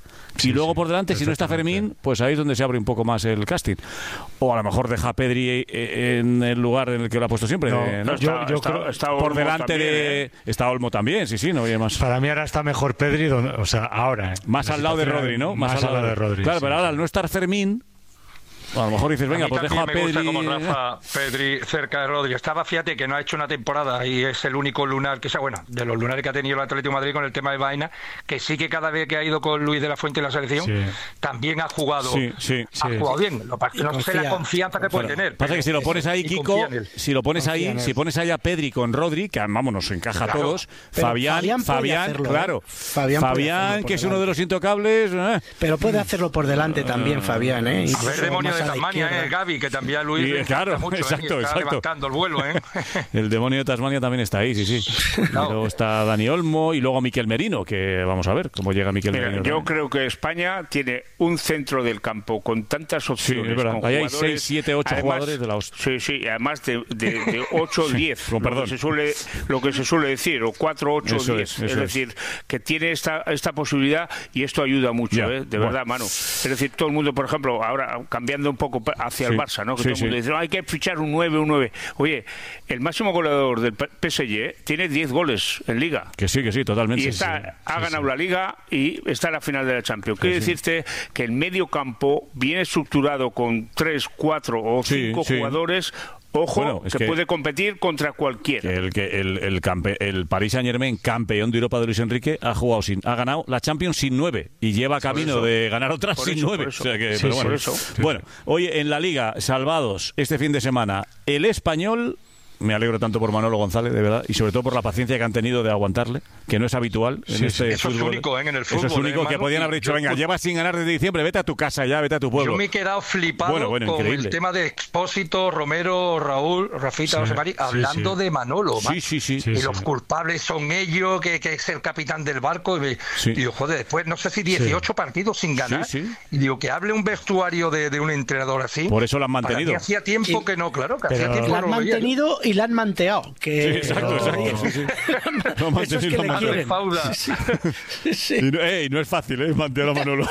[SPEAKER 1] Y luego por delante, si no está Fermín, pues ahí es donde se abre un poco más el casting. O a lo mejor deja a Pedri en el lugar en el que lo ha puesto siempre.
[SPEAKER 13] Yo creo
[SPEAKER 1] está por delante también, Está Olmo también, no hay más.
[SPEAKER 13] Para mí ahora está mejor Pedri, o sea, ahora.
[SPEAKER 1] Más al lado de Rodri, ¿no?
[SPEAKER 13] Más al lado de Rodri.
[SPEAKER 1] Claro, pero ahora al no estar Fermín, a lo mejor dices, venga, pues dejo a Pedri.
[SPEAKER 12] Me gusta como Rafa, Pedri cerca de Rodri. Estaba, fíjate, que no ha hecho una temporada y es el único lunar de los lunares que ha tenido el Atlético de Madrid con el tema de Vaina, que sí que cada vez que ha ido con Luis de la Fuente en la selección, también ha jugado. Ha jugado bien. No sé la confianza que puede tener.
[SPEAKER 1] Pasa que si lo pones ahí, Kiko, si pones ahí a Pedri con Rodri, que vamos, nos encaja a todos. Fabián, claro. Fabián, que es uno de los intocables.
[SPEAKER 14] Pero puede hacerlo por delante también, Fabián, ¿eh?
[SPEAKER 12] A ver, demonio de Tasmania, Gaby, que también a Luis
[SPEAKER 1] claro,
[SPEAKER 12] mucho,
[SPEAKER 1] exacto.
[SPEAKER 12] levantando el vuelo,
[SPEAKER 1] El demonio de Tasmania también está ahí, sí. Luego está Dani Olmo y luego Mikel Merino, que vamos a ver cómo llega Mikel Merino.
[SPEAKER 16] Yo creo que España tiene un centro del campo con tantas opciones.
[SPEAKER 1] Sí, es verdad. Ahí hay 6, 7, 8 jugadores de la hostia.
[SPEAKER 16] Sí, además de 8 o 10, lo que se suele decir, o 4, 8 o 10. Es decir, que tiene esta posibilidad y esto ayuda mucho, de verdad, mano. Es decir, todo el mundo, por ejemplo, ahora cambiando un poco hacia el Barça, ¿no? Que todo el mundo dice, hay que fichar un 9. Oye, el máximo goleador del PSG tiene 10 goles en Liga.
[SPEAKER 1] Que sí, totalmente.
[SPEAKER 16] Y ha ganado la Liga y está en la final de la Champions. Quiere decirte que el medio campo viene estructurado con 3, 4 o 5 jugadores. Ojo, que puede competir contra cualquiera.
[SPEAKER 1] El Paris Saint-Germain, campeón de Europa de Luis Enrique, ha ganado la Champions sin 9 y lleva camino de ganar otras sin 9. O sea que, bueno, hoy en la Liga, salvados este fin de semana, el Español me alegro tanto por Manolo González, de verdad, y sobre todo por la paciencia que han tenido de aguantarle, que no es habitual en este
[SPEAKER 12] eso
[SPEAKER 1] fútbol.
[SPEAKER 12] Es único, en el fútbol.
[SPEAKER 1] Eso es único, que podían haber dicho, venga, llevas sin ganar desde diciembre, vete a tu casa ya, vete a tu pueblo.
[SPEAKER 12] Yo me he quedado flipado con
[SPEAKER 1] increíble.
[SPEAKER 12] el tema de Expósito, Romero, Raúl, Rafita, José Mari, hablando de Manolo. Y los culpables son ellos, que es el capitán del barco. Y digo, joder, después, no sé si 18 partidos sin ganar. Y digo, que hable un vestuario de un entrenador así.
[SPEAKER 1] Por eso lo han mantenido.
[SPEAKER 12] Hacía tiempo que no, claro, que hacía tiempo
[SPEAKER 14] lo han mantenido y la han manteado. Que...
[SPEAKER 1] exacto.
[SPEAKER 14] Eso es que le quieren.
[SPEAKER 1] Y no es fácil, mantener a Manolo.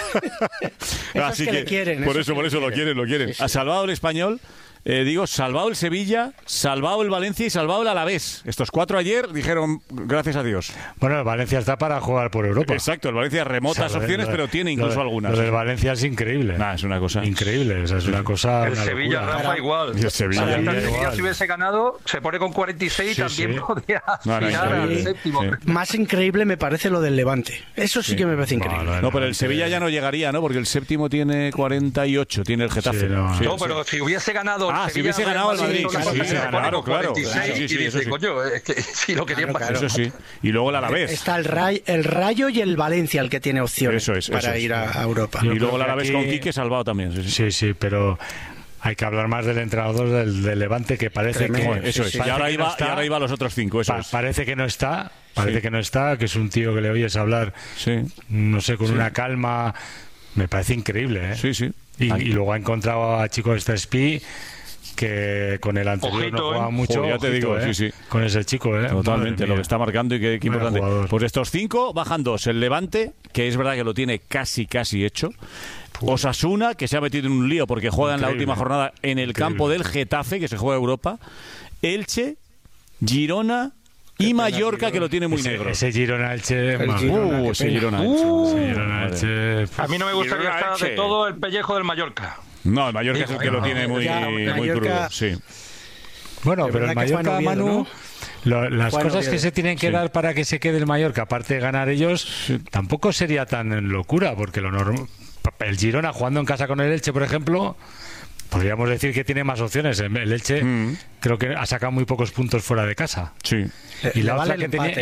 [SPEAKER 1] Así que le quieren. Por eso lo quieren. Ha salvado el Español. Salvado el Sevilla, salvado el Valencia y salvado el Alavés. Estos 4 ayer dijeron gracias a Dios.
[SPEAKER 13] Bueno, el Valencia está para jugar por Europa.
[SPEAKER 1] Exacto, el Valencia remotas opciones, pero tiene incluso algunas.
[SPEAKER 13] Lo del Valencia es increíble.
[SPEAKER 1] Es una cosa
[SPEAKER 13] increíble, es una cosa.
[SPEAKER 12] El Sevilla, Rafa, igual.
[SPEAKER 1] El Sevilla
[SPEAKER 12] si hubiese ganado, se pone con 46 y también podría aspirar al séptimo.
[SPEAKER 14] Más increíble me parece lo del Levante. Eso sí que me parece increíble.
[SPEAKER 1] No, pero el Sevilla ya no llegaría, ¿no? Porque el séptimo tiene 48, tiene el Getafe.
[SPEAKER 12] No, pero si hubiese ganado.
[SPEAKER 1] Si hubiese ganado el Madrid, claro.
[SPEAKER 12] 46 y dice, coño, es que si lo querían pasar.
[SPEAKER 1] Eso sí. Y luego el Alavés.
[SPEAKER 14] Está el Rayo y el Valencia el que tiene opciones para ir a Europa.
[SPEAKER 1] Y luego el Alavés con Quique salvado también.
[SPEAKER 13] Sí, pero hay que hablar más del entrenador del Levante, que parece que...
[SPEAKER 1] Eso es. Y ahora iba a los otros 5, eso es.
[SPEAKER 13] Parece que no está, que es un tío que le oyes hablar, no sé, con una calma. Me parece increíble, ¿eh?
[SPEAKER 1] Sí.
[SPEAKER 13] Y luego ha encontrado a Chico Stespi, que con el anterior no jugaba mucho.
[SPEAKER 1] Ya te digo,
[SPEAKER 13] con ese chico,
[SPEAKER 1] totalmente, lo que está marcando y qué importante. Pues estos 5 bajan 2. El Levante, que es verdad que lo tiene casi hecho. Osasuna, que se ha metido en un lío porque juega en la última jornada en el campo del Getafe, que se juega Europa. Elche, Girona y Mallorca, que lo tiene muy negro.
[SPEAKER 13] Ese Girona-Elche...
[SPEAKER 1] Ese Girona-Elche.
[SPEAKER 12] A mí no me gustaría estar de todo el pellejo del Mallorca.
[SPEAKER 1] No, el Mallorca es el que lo tiene muy crudo, sí.
[SPEAKER 13] Bueno, pero el Mallorca, Manu, las cosas que se tienen que dar para que se quede el Mallorca, aparte de ganar ellos, tampoco sería tan locura, porque el Girona jugando en casa con el Elche, por ejemplo, podríamos decir que tiene más opciones. El Elche creo que ha sacado muy pocos puntos fuera de casa.
[SPEAKER 1] Sí.
[SPEAKER 13] Y la otra que tenía,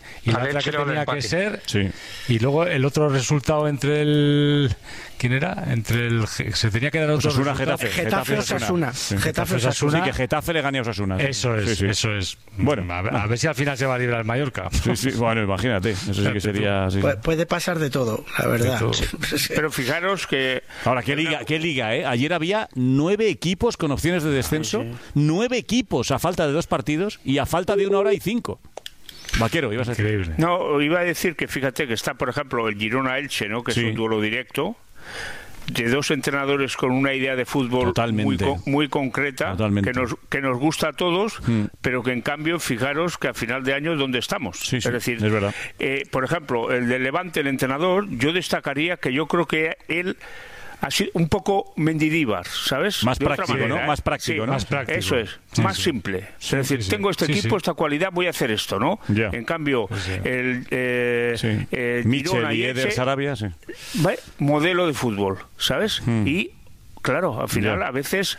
[SPEAKER 13] que ser. Sí. Y luego el otro resultado entre el... ¿Quién era? Se tenía que dar otro resultado.
[SPEAKER 14] Getafe-Osasuna.
[SPEAKER 1] Getafe-Osasuna. Sí, que Getafe le gane a Osasuna.
[SPEAKER 13] Eso es. Bueno, a ver si al final se va a librar el Mallorca.
[SPEAKER 1] Sí. Bueno, imagínate. Eso sí que sería... Sí.
[SPEAKER 14] Puede pasar de todo, la verdad.
[SPEAKER 16] Pero fijaros que...
[SPEAKER 1] Ahora, ¿qué liga, eh? Ayer había 9 equipos con opciones de descenso. 9 equipos a falta de 2 partidos y a falta de 1 hora y 5. Vaquero, ibas a decir.
[SPEAKER 13] Increíble.
[SPEAKER 16] No, iba a decir que fíjate que está, por ejemplo, el Girona-Elche, ¿no? Que es un duelo directo de 2 entrenadores con una idea de fútbol muy concreta, que nos gusta a todos, pero que en cambio, fijaros que a final de año ¿dónde estamos? Es decir,
[SPEAKER 1] es verdad.
[SPEAKER 16] Por ejemplo, el de Levante, el entrenador, yo destacaría que yo creo que él así un poco Mendidíbar, ¿sabes?
[SPEAKER 1] Más práctico, ¿no? Más práctico, ¿no?
[SPEAKER 13] Más práctico.
[SPEAKER 16] Eso es, más simple. Es decir, tengo este equipo, esta cualidad, voy a hacer esto, ¿no?
[SPEAKER 1] Yeah.
[SPEAKER 16] En cambio, el
[SPEAKER 1] Michel y Eder Sarabia,
[SPEAKER 16] modelo de fútbol, ¿sabes? Y claro, al final a veces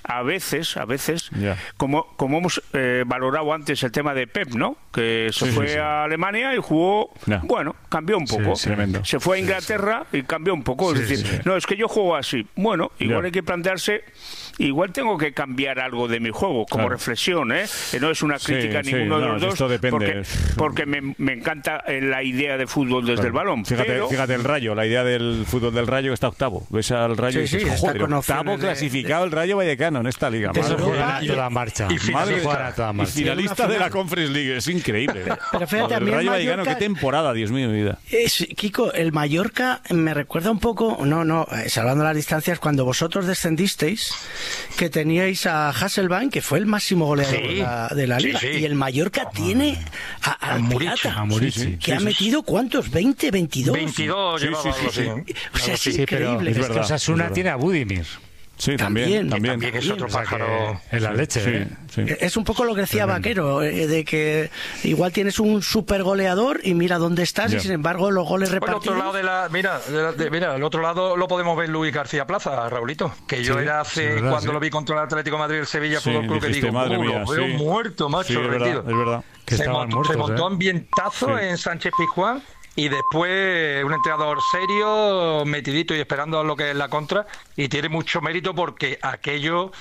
[SPEAKER 16] como hemos valorado antes el tema de Pep, ¿no? Que se fue a Alemania y jugó, bueno, cambió un poco. Se fue a Inglaterra y cambió un poco. Es decir, no, es que yo juego así. Bueno, igual hay que plantearse, igual tengo que cambiar algo de mi juego, como reflexión, ¿eh? No es una crítica a ninguno de los dos, porque me encanta la idea de fútbol desde el balón.
[SPEAKER 1] Fíjate el Rayo, la idea del fútbol del Rayo, que está octavo. Ves al Rayo y dices, joder, octavo clasificado el Rayo Vallecano en esta liga.
[SPEAKER 13] Eso juega a toda marcha.
[SPEAKER 1] Y finalista de la Conference League. Es increíble.
[SPEAKER 14] Pero fíjate,
[SPEAKER 1] el Rayo Vallecano, qué temporada, Dios mío, mi vida.
[SPEAKER 14] Kiko, el Mallorca me recuerda un poco, salvando las distancias, cuando vosotros descendisteis, que teníais a Hasselbank, que fue el máximo goleador de la liga. Y el Mallorca tiene a Murici, que ha metido ¿cuántos? ¿20, 22?
[SPEAKER 12] 22 llevaba.
[SPEAKER 14] O sea, es increíble.
[SPEAKER 13] Pero Osasuna tiene a Budimir.
[SPEAKER 1] Sí, también
[SPEAKER 12] es otro pájaro.
[SPEAKER 13] En la leche.
[SPEAKER 1] Sí.
[SPEAKER 14] Es un poco lo que decía Vaquero, de que igual tienes un super goleador y mira dónde estás, y sin embargo los goles repartidos...
[SPEAKER 12] Por el otro lado mira, el otro lado lo podemos ver Luis García Plaza, Raulito, que yo era cuando lo vi contra el Atlético de Madrid, el Sevilla Fútbol Club, que digo,
[SPEAKER 1] madre mía,
[SPEAKER 12] lo veo muerto, macho,
[SPEAKER 1] rendido. Es verdad.
[SPEAKER 12] Se montó ambientazo en Sánchez Pizjuán. Y después un entrenador serio, metidito y esperando a lo que es la contra, y tiene mucho mérito porque aquello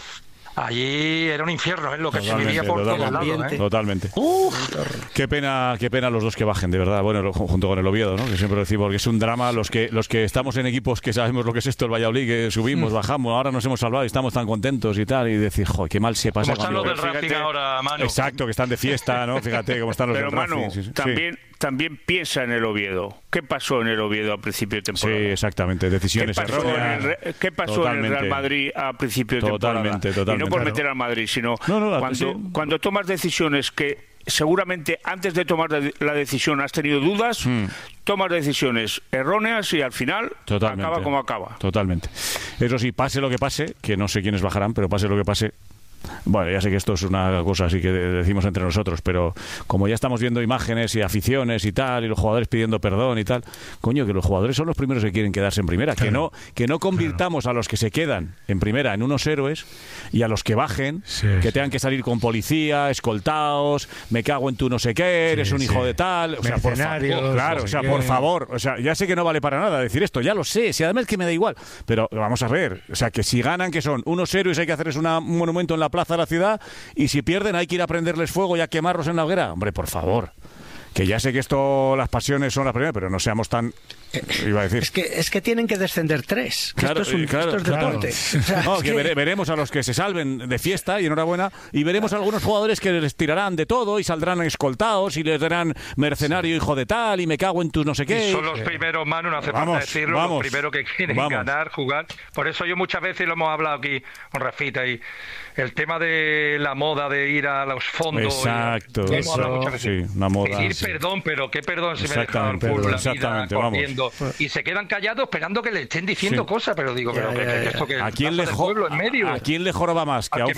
[SPEAKER 12] allí era un infierno, lo que se vivía por todos lados.
[SPEAKER 1] Totalmente. Qué pena los dos que bajen, de verdad. Bueno, junto con el Oviedo, ¿no? Que siempre decimos, porque es un drama los que estamos en equipos que sabemos lo que es esto, el Valladolid, que subimos, bajamos, ahora nos hemos salvado y estamos tan contentos y tal, y decir, joder, qué mal se pasa.
[SPEAKER 12] Como están los del Racing ahora, Manu.
[SPEAKER 1] Exacto, que están de fiesta, ¿no? Fíjate cómo están los del Racing.
[SPEAKER 16] Pero Manu, también piensa en el Oviedo. ¿Qué pasó en el Oviedo a principio de temporada?
[SPEAKER 1] Sí, exactamente. Decisiones erróneas.
[SPEAKER 16] ¿Qué pasó en el Real Madrid a principio de temporada? Totalmente. Y no por meter al Madrid, sino cuando tomas decisiones que seguramente antes de tomar la decisión has tenido dudas, tomas decisiones erróneas y al final acaba como acaba.
[SPEAKER 1] Totalmente. Eso sí, pase lo que pase, que no sé quiénes bajarán, pero pase lo que pase, bueno, ya sé que esto es una cosa así que decimos entre nosotros, pero como ya estamos viendo imágenes y aficiones y tal, y los jugadores pidiendo perdón y tal, coño, que los jugadores son los primeros que quieren quedarse en primera, claro. que no convirtamos a los que se quedan en primera en unos héroes, y a los que bajen, que tengan que salir con policía, escoltados, me cago en tu no sé qué, eres un hijo de tal, o sea, por favor, claro, o sea, por favor, o sea, ya sé que no vale para nada decir esto, ya lo sé, si además que me da igual, pero vamos a ver, o sea, que si ganan, que son unos héroes, hay que hacerles un monumento en la plaza de la ciudad, y si pierden hay que ir a prenderles fuego y a quemarlos en la hoguera. Hombre, por favor, que ya sé que esto, las pasiones son las primeras, pero no seamos tan... Iba a decir.
[SPEAKER 14] Es que tienen que descender 3. Claro, esto es deporte. O sea,
[SPEAKER 1] no, que veremos a los que se salven de fiesta, y enhorabuena, y veremos a algunos jugadores que les tirarán de todo y saldrán escoltados y les darán mercenario, hijo de tal, y me cago en tus no sé qué.
[SPEAKER 12] Y son los primeros, Manu, no hace falta decirlo, los primeros que quieren ganar, jugar. Por eso yo muchas veces lo hemos hablado aquí con Rafita, y el tema de la moda de ir a los fondos.
[SPEAKER 1] Exacto. Sí, una moda.
[SPEAKER 12] Pedir perdón, pero ¿qué perdón si me dejan por la vida corriendo? Y se quedan callados esperando que le estén diciendo cosas, pero digo,
[SPEAKER 1] ¿a quién le joroba más que a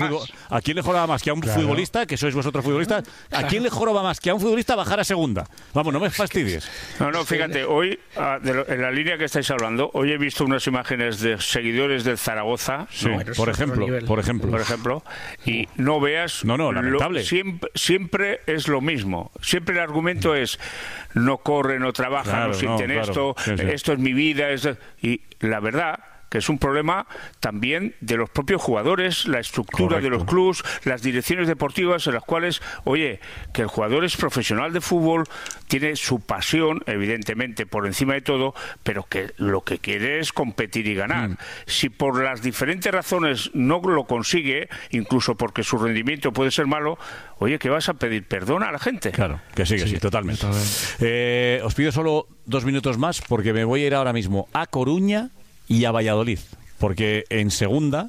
[SPEAKER 1] un futbolista, que sois vosotros futbolistas? ¿A quién le joroba más que a un futbolista bajar a segunda? Vamos, no me fastidies.
[SPEAKER 16] No, fíjate, hoy en la línea que estáis hablando, hoy he visto unas imágenes de seguidores del Zaragoza,
[SPEAKER 1] por ejemplo,
[SPEAKER 16] y no veas,
[SPEAKER 1] lamentable.
[SPEAKER 16] Siempre es lo mismo, siempre el argumento es no corre, no trabaja, no sienten esto, esto es mi vida, y la verdad que es un problema también de los propios jugadores, la estructura de los clubes, las direcciones deportivas, en las cuales, oye, que el jugador es profesional de fútbol, tiene su pasión, evidentemente, por encima de todo, pero que lo que quiere es competir y ganar. Si por las diferentes razones no lo consigue, incluso porque su rendimiento puede ser malo, oye, ¿qué vas a pedir perdón a la gente?
[SPEAKER 1] Claro, que sí, totalmente. Os pido solo 2 minutos más, porque me voy a ir ahora mismo a Coruña y a Valladolid, porque en segunda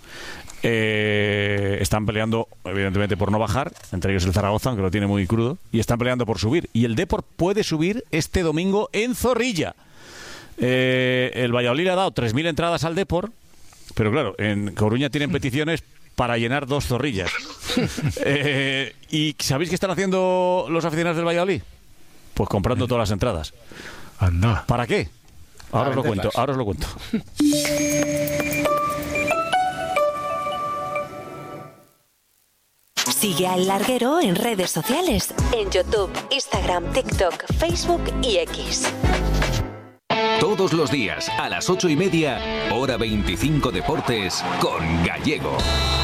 [SPEAKER 1] están peleando evidentemente por no bajar, entre ellos el Zaragoza, aunque lo tiene muy crudo, y están peleando por subir, y el Depor puede subir este domingo en Zorrilla. El Valladolid ha dado 3.000 entradas al Depor, pero claro, en Coruña tienen peticiones para llenar 2 zorrillas. ¿Y sabéis qué están haciendo los aficionados del Valladolid? Pues comprando todas las entradas.
[SPEAKER 13] Anda.
[SPEAKER 1] ¿Para qué? Ahora os lo cuento.
[SPEAKER 17] Sigue a El Larguero en redes sociales, en YouTube, Instagram, TikTok, Facebook y X.
[SPEAKER 18] Todos los días a las 8:30, hora 25 Deportes con Gallego.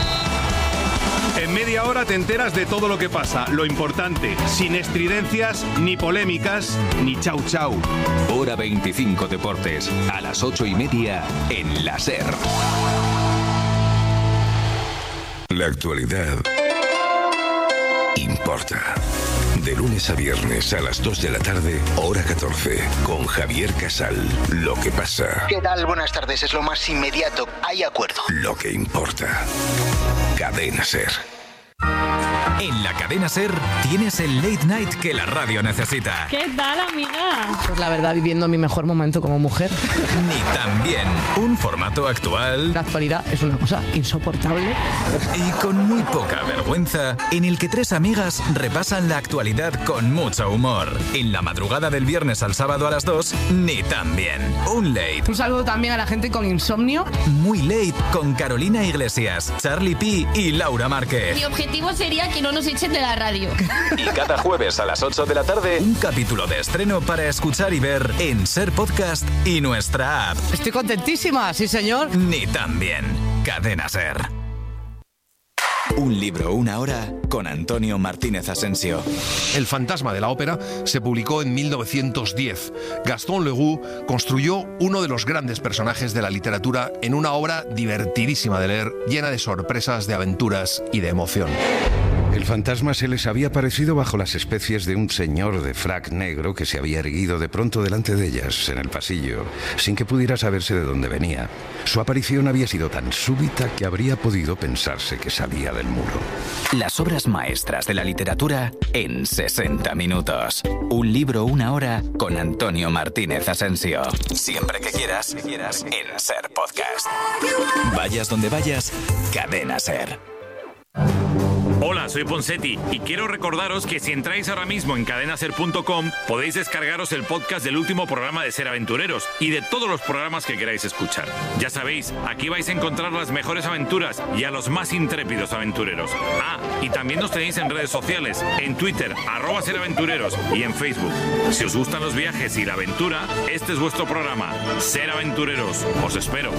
[SPEAKER 19] En media hora te enteras de todo lo que pasa, lo importante, sin estridencias, ni polémicas, ni chau chau.
[SPEAKER 18] Hora 25 Deportes, a las 8:30 en la SER.
[SPEAKER 8] La actualidad importa. De lunes a viernes a las 2 de la tarde, hora 14, con Javier Casal. Lo que pasa.
[SPEAKER 21] ¿Qué tal? Buenas tardes, es lo más inmediato. Hay acuerdo.
[SPEAKER 8] Lo que importa. Cadena SER.
[SPEAKER 11] En la cadena SER tienes el late night que la radio necesita.
[SPEAKER 3] ¿Qué tal, amiga?
[SPEAKER 20] Pues la verdad, viviendo mi mejor momento como mujer.
[SPEAKER 11] Ni tan bien. Un formato actual.
[SPEAKER 20] La actualidad es una cosa insoportable.
[SPEAKER 11] Y con muy poca vergüenza, en el que tres amigas repasan la actualidad con mucho humor. En la madrugada del viernes al sábado a las 2, Ni tan bien. Un late.
[SPEAKER 20] Un saludo también a la gente con insomnio.
[SPEAKER 11] Muy late con Carolina Iglesias, Charlie P y Laura Márquez.
[SPEAKER 3] Mi objetivo sería que no nos echen de la radio.
[SPEAKER 11] Y cada jueves a las 8 de la tarde, un capítulo de estreno para escuchar y ver en SER Podcast y nuestra app.
[SPEAKER 20] Estoy contentísima, sí señor.
[SPEAKER 11] Ni tan bien. Cadena SER.
[SPEAKER 22] Un libro, una hora, con Antonio Martínez Asensio.
[SPEAKER 23] El fantasma de la ópera se publicó en 1910. Gaston Leroux construyó uno de los grandes personajes de la literatura en una obra divertidísima de leer, llena de sorpresas, de aventuras y de emoción.
[SPEAKER 25] El fantasma se les había aparecido bajo las especies de un señor de frac negro que se había erguido de pronto delante de ellas, en el pasillo, sin que pudiera saberse de dónde venía. Su aparición había sido tan súbita que habría podido pensarse que salía del muro.
[SPEAKER 11] Las obras maestras de la literatura en 60 minutos. Un libro, una hora, con Antonio Martínez Asensio. Siempre que quieras, en SER Podcast. Vayas donde vayas, Cadena SER.
[SPEAKER 26] Hola, soy Ponsetti y quiero recordaros que si entráis ahora mismo en cadenaser.com podéis descargaros el podcast del último programa de Ser Aventureros y de todos los programas que queráis escuchar. Ya sabéis, aquí vais a encontrar las mejores aventuras y a los más intrépidos aventureros. Ah, y también nos tenéis en redes sociales, en Twitter, @seraventureros y en Facebook. Si os gustan los viajes y la aventura, este es vuestro programa, Ser Aventureros. Os espero.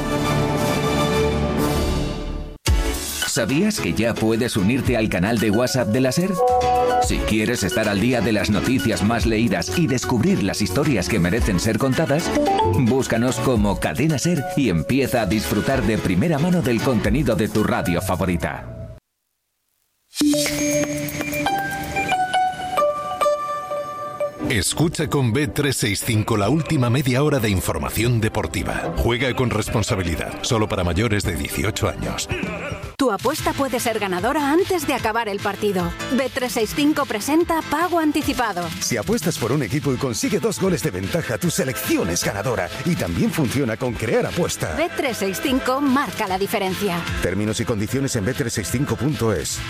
[SPEAKER 18] ¿Sabías que ya puedes unirte al canal de WhatsApp de la SER? Si quieres estar al día de las noticias más leídas y descubrir las historias que merecen ser contadas, búscanos como Cadena SER y empieza a disfrutar de primera mano del contenido de tu radio favorita.
[SPEAKER 27] Escucha con Bet365 la última media hora de información deportiva. Juega con responsabilidad, solo para mayores de 18 años.
[SPEAKER 28] Tu apuesta puede ser ganadora antes de acabar el partido. Bet365 presenta Pago Anticipado.
[SPEAKER 29] Si apuestas por un equipo y consigue 2 goles de ventaja, tu selección es ganadora. Y también funciona con Crear Apuesta.
[SPEAKER 28] Bet365 marca la diferencia.
[SPEAKER 29] Términos y condiciones en bet365.es.